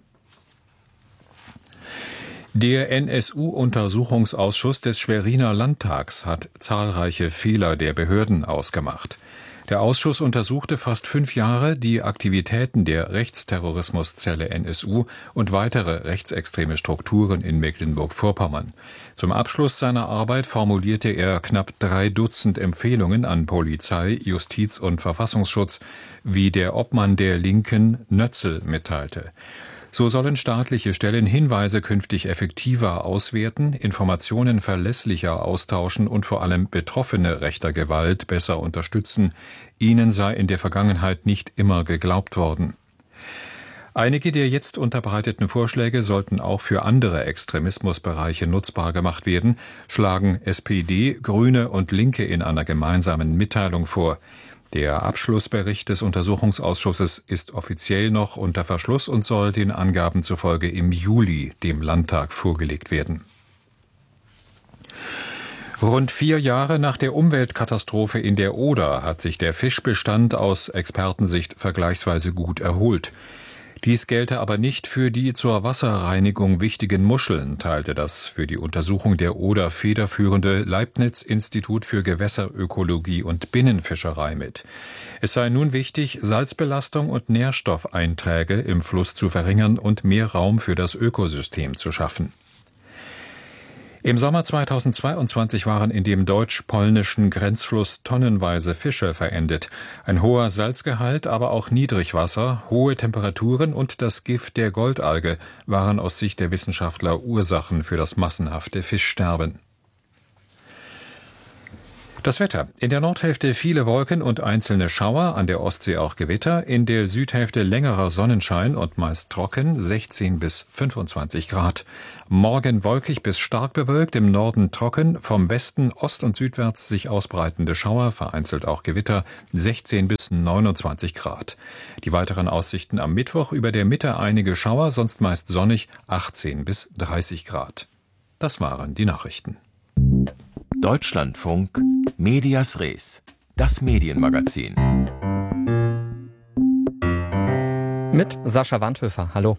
Der NSU-Untersuchungsausschuss des Schweriner Landtags hat zahlreiche Fehler der Behörden ausgemacht. Der Ausschuss untersuchte fast 5 Jahre die Aktivitäten der Rechtsterrorismuszelle NSU und weitere rechtsextreme Strukturen in Mecklenburg-Vorpommern. Zum Abschluss seiner Arbeit formulierte er knapp 3 Dutzend Empfehlungen an Polizei, Justiz und Verfassungsschutz, wie der Obmann der Linken Nötzel mitteilte. So sollen staatliche Stellen Hinweise künftig effektiver auswerten, Informationen verlässlicher austauschen und vor allem Betroffene rechter Gewalt besser unterstützen. Ihnen sei in der Vergangenheit nicht immer geglaubt worden. Einige der jetzt unterbreiteten Vorschläge sollten auch für andere Extremismusbereiche nutzbar gemacht werden, schlagen SPD, Grüne und Linke in einer gemeinsamen Mitteilung vor. Der Abschlussbericht des Untersuchungsausschusses ist offiziell noch unter Verschluss und soll den Angaben zufolge im Juli dem Landtag vorgelegt werden. Rund 4 Jahre nach der Umweltkatastrophe in der Oder hat sich der Fischbestand aus Expertensicht vergleichsweise gut erholt. Dies gelte aber nicht für die zur Wasserreinigung wichtigen Muscheln, teilte das für die Untersuchung der Oder federführende Leibniz-Institut für Gewässerökologie und Binnenfischerei mit. Es sei nun wichtig, Salzbelastung und Nährstoffeinträge im Fluss zu verringern und mehr Raum für das Ökosystem zu schaffen. Im Sommer 2022 waren in dem deutsch-polnischen Grenzfluss tonnenweise Fische verendet. Ein hoher Salzgehalt, aber auch Niedrigwasser, hohe Temperaturen und das Gift der Goldalge waren aus Sicht der Wissenschaftler Ursachen für das massenhafte Fischsterben. Das Wetter. In der Nordhälfte viele Wolken und einzelne Schauer, an der Ostsee auch Gewitter, in der Südhälfte längerer Sonnenschein und meist trocken, 16 bis 25 Grad. Morgen wolkig bis stark bewölkt, im Norden trocken, vom Westen ost- und südwärts sich ausbreitende Schauer, vereinzelt auch Gewitter, 16 bis 29 Grad. Die weiteren Aussichten am Mittwoch: über der Mitte einige Schauer, sonst meist sonnig, 18 bis 30 Grad. Das waren die Nachrichten. Deutschlandfunk Medias Res, das Medienmagazin. Mit Sascha Wandhöfer. Hallo.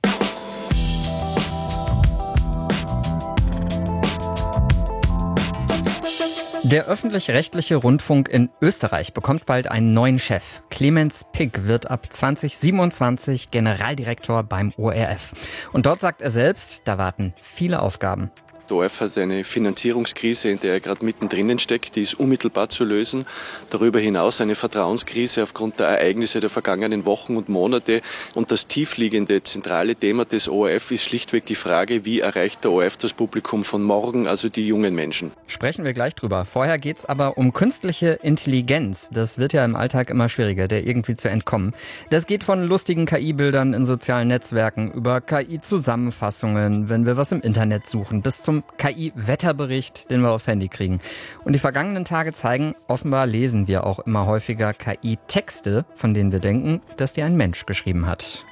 Der öffentlich-rechtliche Rundfunk in Österreich bekommt bald einen neuen Chef. Clemens Pick wird ab 2027 Generaldirektor beim ORF. Und dort sagt er selbst, da warten viele Aufgaben. Der ORF hat eine Finanzierungskrise, in der er gerade mittendrin steckt, die ist unmittelbar zu lösen. Darüber hinaus eine Vertrauenskrise aufgrund der Ereignisse der vergangenen Wochen und Monate. Und das tiefliegende, zentrale Thema des ORF ist schlichtweg die Frage, wie erreicht der ORF das Publikum von morgen, also die jungen Menschen. Sprechen wir gleich drüber. Vorher geht's aber um künstliche Intelligenz. Das wird ja im Alltag immer schwieriger, der irgendwie zu entkommen. Das geht von lustigen KI-Bildern in sozialen Netzwerken über KI-Zusammenfassungen, wenn wir was im Internet suchen, bis zum KI-Wetterbericht, den wir aufs Handy kriegen. Und die vergangenen Tage zeigen, offenbar lesen wir auch immer häufiger KI-Texte, von denen wir denken, dass die ein Mensch geschrieben hat.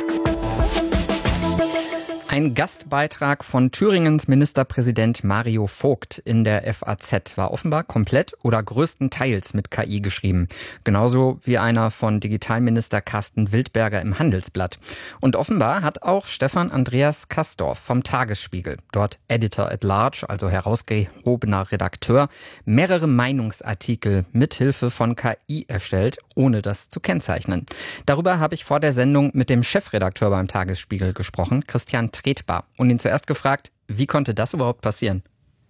Ein Gastbeitrag von Thüringens Ministerpräsident Mario Vogt in der FAZ war offenbar komplett oder größtenteils mit KI geschrieben. Genauso wie einer von Digitalminister Carsten Wildberger im Handelsblatt. Und offenbar hat auch Stefan Andreas Kastorf vom Tagesspiegel, dort Editor at Large, also herausgehobener Redakteur, mehrere Meinungsartikel mithilfe von KI erstellt, ohne das zu kennzeichnen. Darüber habe ich vor der Sendung mit dem Chefredakteur beim Tagesspiegel gesprochen, Christian Tretbar, und ihn zuerst gefragt, wie konnte das überhaupt passieren?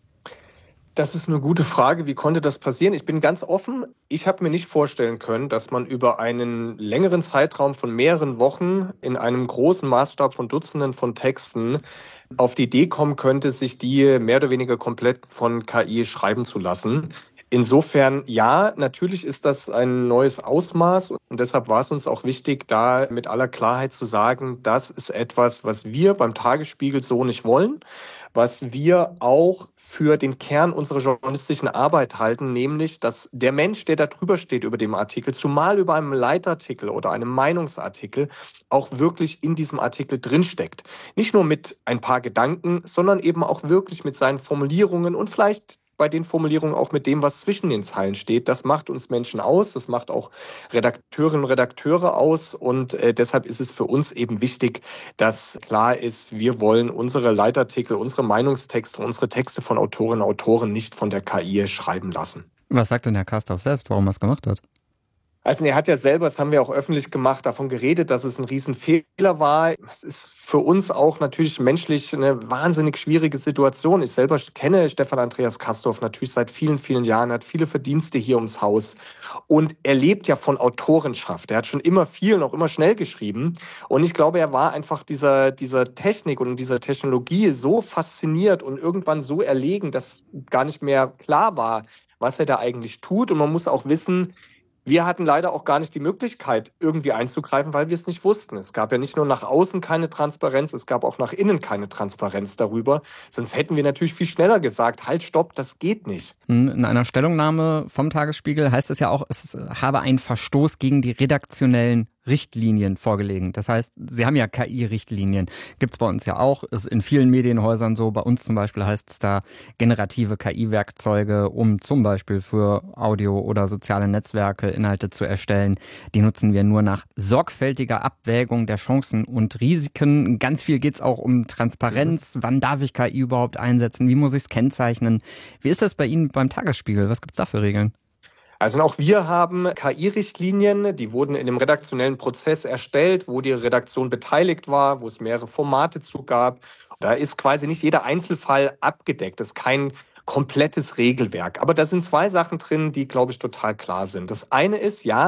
Das ist eine gute Frage. Wie konnte das passieren? Ich bin ganz offen. Ich habe mir nicht vorstellen können, dass man über einen längeren Zeitraum von mehreren Wochen in einem großen Maßstab von Dutzenden von Texten auf die Idee kommen könnte, sich die mehr oder weniger komplett von KI schreiben zu lassen. Insofern, ja, natürlich ist das ein neues Ausmaß und deshalb war es uns auch wichtig, da mit aller Klarheit zu sagen, das ist etwas, was wir beim Tagesspiegel so nicht wollen, was wir auch für den Kern unserer journalistischen Arbeit halten, nämlich, dass der Mensch, der da drüber steht über dem Artikel, zumal über einem Leitartikel oder einem Meinungsartikel, auch wirklich in diesem Artikel drinsteckt. Nicht nur mit ein paar Gedanken, sondern eben auch wirklich mit seinen Formulierungen und vielleicht bei den Formulierungen auch mit dem, was zwischen den Zeilen steht. Das macht uns Menschen aus, das macht auch Redakteurinnen und Redakteure aus und deshalb ist es für uns eben wichtig, dass klar ist, wir wollen unsere Leitartikel, unsere Meinungstexte, unsere Texte von Autorinnen und Autoren nicht von der KI schreiben lassen. Was sagt denn Herr Kastorf selbst, warum er es gemacht hat? Also er hat ja selber, das haben wir auch öffentlich gemacht, davon geredet, dass es ein Riesenfehler war. Es ist für uns auch natürlich menschlich eine wahnsinnig schwierige Situation. Ich selber kenne Stefan Andreas Kastorf natürlich seit vielen, vielen Jahren, hat viele Verdienste hier ums Haus und er lebt ja von Autorenschaft. Er hat schon immer viel und auch immer schnell geschrieben und ich glaube, er war einfach dieser Technik und dieser Technologie so fasziniert und irgendwann so erlegen, dass gar nicht mehr klar war, was er da eigentlich tut und man muss auch wissen, wir hatten leider auch gar nicht die Möglichkeit, irgendwie einzugreifen, weil wir es nicht wussten. Es gab ja nicht nur nach außen keine Transparenz, es gab auch nach innen keine Transparenz darüber. Sonst hätten wir natürlich viel schneller gesagt, halt, stopp, das geht nicht. In einer Stellungnahme vom Tagesspiegel heißt es ja auch, es habe einen Verstoß gegen die redaktionellen Richtlinien vorgelegen. Das heißt, Sie haben ja KI-Richtlinien. Gibt es bei uns ja auch. Ist in vielen Medienhäusern so. Bei uns zum Beispiel heißt es da generative KI-Werkzeuge, um zum Beispiel für Audio- oder soziale Netzwerke Inhalte zu erstellen. Die nutzen wir nur nach sorgfältiger Abwägung der Chancen und Risiken. Ganz viel geht es auch um Transparenz. Wann darf ich KI überhaupt einsetzen? Wie muss ich es kennzeichnen? Wie ist das bei Ihnen beim Tagesspiegel? Was gibt es da für Regeln? Also auch wir haben KI-Richtlinien, die wurden in dem redaktionellen Prozess erstellt, wo die Redaktion beteiligt war, wo es mehrere Formate zu gab. Da ist quasi nicht jeder Einzelfall abgedeckt. Das ist kein komplettes Regelwerk. Aber da sind zwei Sachen drin, die, glaube ich, total klar sind. Das eine ist, ja,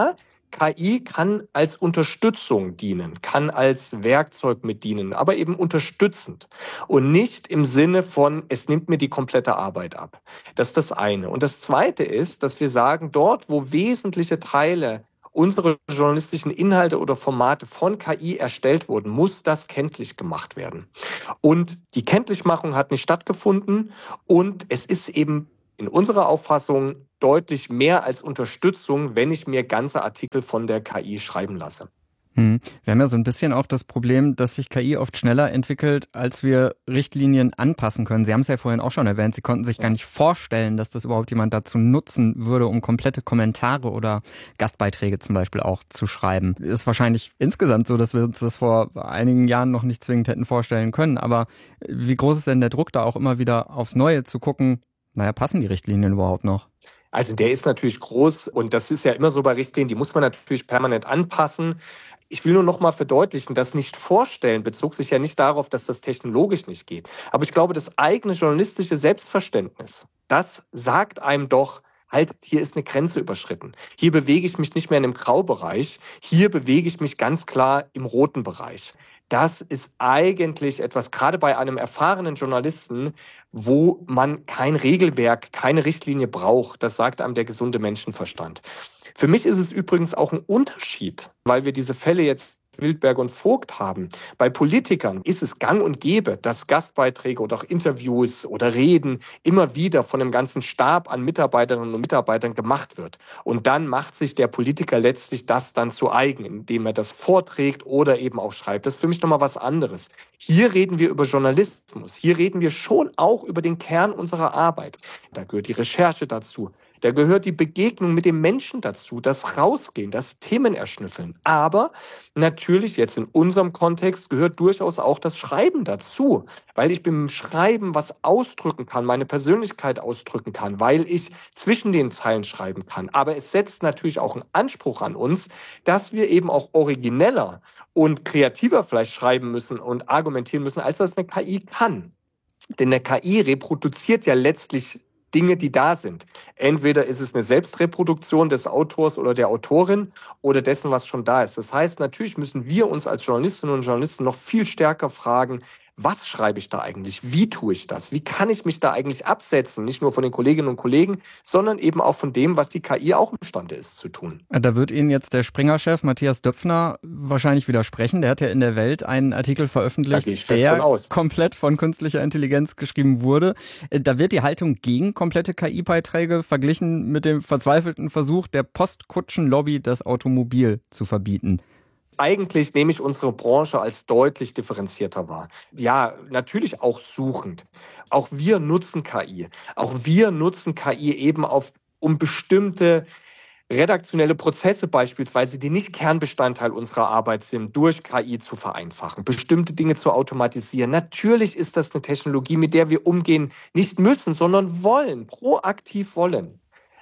KI kann als Unterstützung dienen, kann als Werkzeug mit dienen, aber eben unterstützend und nicht im Sinne von, es nimmt mir die komplette Arbeit ab. Das ist das eine. Und das zweite ist, dass wir sagen, dort, wo wesentliche Teile unsere journalistischen Inhalte oder Formate von KI erstellt wurden, muss das kenntlich gemacht werden. Und die Kenntlichmachung hat nicht stattgefunden und es ist eben in unserer Auffassung deutlich mehr als Unterstützung, wenn ich mir ganze Artikel von der KI schreiben lasse. Wir haben ja so ein bisschen auch das Problem, dass sich KI oft schneller entwickelt, als wir Richtlinien anpassen können. Sie haben es ja vorhin auch schon erwähnt, Sie konnten sich gar nicht vorstellen, dass das überhaupt jemand dazu nutzen würde, um komplette Kommentare oder Gastbeiträge zum Beispiel auch zu schreiben. Ist wahrscheinlich insgesamt so, dass wir uns das vor einigen Jahren noch nicht zwingend hätten vorstellen können. Aber wie groß ist denn der Druck, da auch immer wieder aufs Neue zu gucken, passen die Richtlinien überhaupt noch? Also der ist natürlich groß und das ist ja immer so bei Richtlinien, die muss man natürlich permanent anpassen. Ich will nur noch mal verdeutlichen, das nicht vorstellen bezog sich ja nicht darauf, dass das technologisch nicht geht. Aber ich glaube, das eigene journalistische Selbstverständnis, das sagt einem doch, halt, hier ist eine Grenze überschritten. Hier bewege ich mich nicht mehr in dem Graubereich, hier bewege ich mich ganz klar im roten Bereich. Das ist eigentlich etwas, gerade bei einem erfahrenen Journalisten, wo man kein Regelwerk, keine Richtlinie braucht. Das sagt einem der gesunde Menschenverstand. Für mich ist es übrigens auch ein Unterschied, weil wir diese Fälle jetzt Wildberg und Vogt haben. Bei Politikern ist es gang und gäbe, dass Gastbeiträge oder auch Interviews oder Reden immer wieder von einem ganzen Stab an Mitarbeiterinnen und Mitarbeitern gemacht wird. Und dann macht sich der Politiker letztlich das dann zu eigen, indem er das vorträgt oder eben auch schreibt. Das ist für mich nochmal was anderes. Hier reden wir über Journalismus. Hier reden wir schon auch über den Kern unserer Arbeit. Da gehört die Recherche dazu. Da gehört die Begegnung mit dem Menschen dazu, das Rausgehen, das Themen erschnüffeln. Aber natürlich jetzt in unserem Kontext gehört durchaus auch das Schreiben dazu, weil ich beim Schreiben was ausdrücken kann, meine Persönlichkeit ausdrücken kann, weil ich zwischen den Zeilen schreiben kann. Aber es setzt natürlich auch einen Anspruch an uns, dass wir eben auch origineller und kreativer vielleicht schreiben müssen und argumentieren müssen, als das eine KI kann. Denn eine KI reproduziert ja letztlich Dinge, die da sind. Entweder ist es eine Selbstreproduktion des Autors oder der Autorin oder dessen, was schon da ist. Das heißt, natürlich müssen wir uns als Journalistinnen und Journalisten noch viel stärker fragen, was schreibe ich da eigentlich? Wie tue ich das? Wie kann ich mich da eigentlich absetzen? Nicht nur von den Kolleginnen und Kollegen, sondern eben auch von dem, was die KI auch imstande ist zu tun. Da wird Ihnen jetzt der Springer-Chef Matthias Döpfner wahrscheinlich widersprechen. Der hat ja in der Welt einen Artikel veröffentlicht, der komplett von künstlicher Intelligenz geschrieben wurde. Da wird die Haltung gegen komplette KI-Beiträge verglichen mit dem verzweifelten Versuch der Postkutschen-Lobby, das Automobil zu verbieten. Eigentlich nehme ich unsere Branche als deutlich differenzierter wahr. Ja, natürlich auch suchend. Auch wir nutzen KI. Auch wir nutzen KI eben um bestimmte redaktionelle Prozesse beispielsweise, die nicht Kernbestandteil unserer Arbeit sind, durch KI zu vereinfachen, bestimmte Dinge zu automatisieren. Natürlich ist das eine Technologie, mit der wir umgehen, nicht müssen, sondern wollen, proaktiv wollen.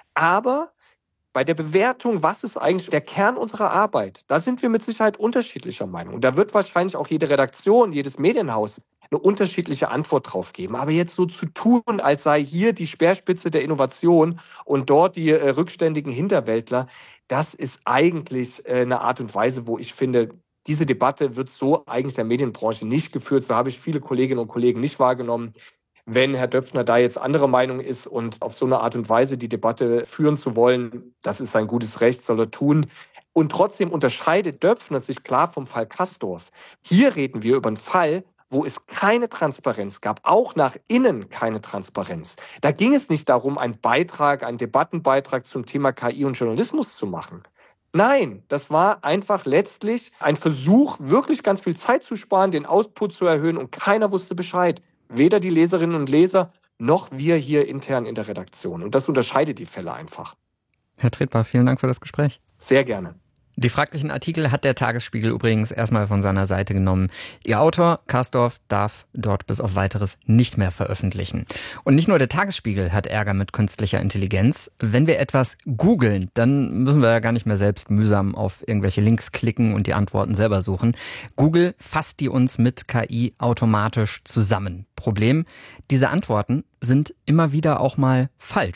Aber bei der Bewertung, was ist eigentlich der Kern unserer Arbeit, da sind wir mit Sicherheit unterschiedlicher Meinung. Und da wird wahrscheinlich auch jede Redaktion, jedes Medienhaus eine unterschiedliche Antwort drauf geben. Aber jetzt so zu tun, als sei hier die Speerspitze der Innovation und dort die rückständigen Hinterwäldler, das ist eigentlich eine Art und Weise, wo ich finde, diese Debatte wird so eigentlich der Medienbranche nicht geführt. So habe ich viele Kolleginnen und Kollegen nicht wahrgenommen. Wenn Herr Döpfner da jetzt anderer Meinung ist und auf so eine Art und Weise die Debatte führen zu wollen, das ist sein gutes Recht, soll er tun. Und trotzdem unterscheidet Döpfner sich klar vom Fall Kastorf. Hier reden wir über einen Fall, wo es keine Transparenz gab, auch nach innen keine Transparenz. Da ging es nicht darum, einen Debattenbeitrag zum Thema KI und Journalismus zu machen. Nein, das war einfach letztlich ein Versuch, wirklich ganz viel Zeit zu sparen, den Output zu erhöhen und keiner wusste Bescheid. Weder die Leserinnen und Leser noch wir hier intern in der Redaktion. Und das unterscheidet die Fälle einfach. Herr Tretbar, vielen Dank für das Gespräch. Sehr gerne. Die fraglichen Artikel hat der Tagesspiegel übrigens erstmal von seiner Seite genommen. Ihr Autor, Kastorf, darf dort bis auf Weiteres nicht mehr veröffentlichen. Und nicht nur der Tagesspiegel hat Ärger mit künstlicher Intelligenz. Wenn wir etwas googeln, dann müssen wir ja gar nicht mehr selbst mühsam auf irgendwelche Links klicken und die Antworten selber suchen. Google fasst die uns mit KI automatisch zusammen. Problem, diese Antworten sind immer wieder auch mal falsch.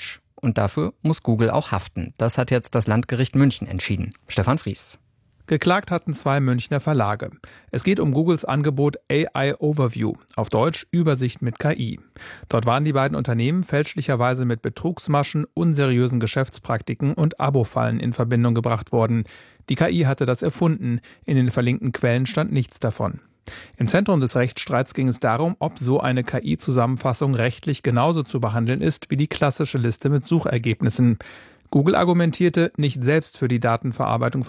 und dafür muss Google auch haften. Das hat jetzt das Landgericht München entschieden. Stefan Fries. Geklagt hatten 2 Münchner Verlage. Es geht um Googles Angebot AI Overview, auf Deutsch Übersicht mit KI. Dort waren die beiden Unternehmen fälschlicherweise mit Betrugsmaschen, unseriösen Geschäftspraktiken und Abo-Fallen in Verbindung gebracht worden. Die KI hatte das erfunden, in den verlinkten Quellen stand nichts davon. Im Zentrum des Rechtsstreits ging es darum, ob so eine KI-Zusammenfassung rechtlich genauso zu behandeln ist wie die klassische Liste mit Suchergebnissen. Google argumentierte, nicht selbst für die Datenverarbeitung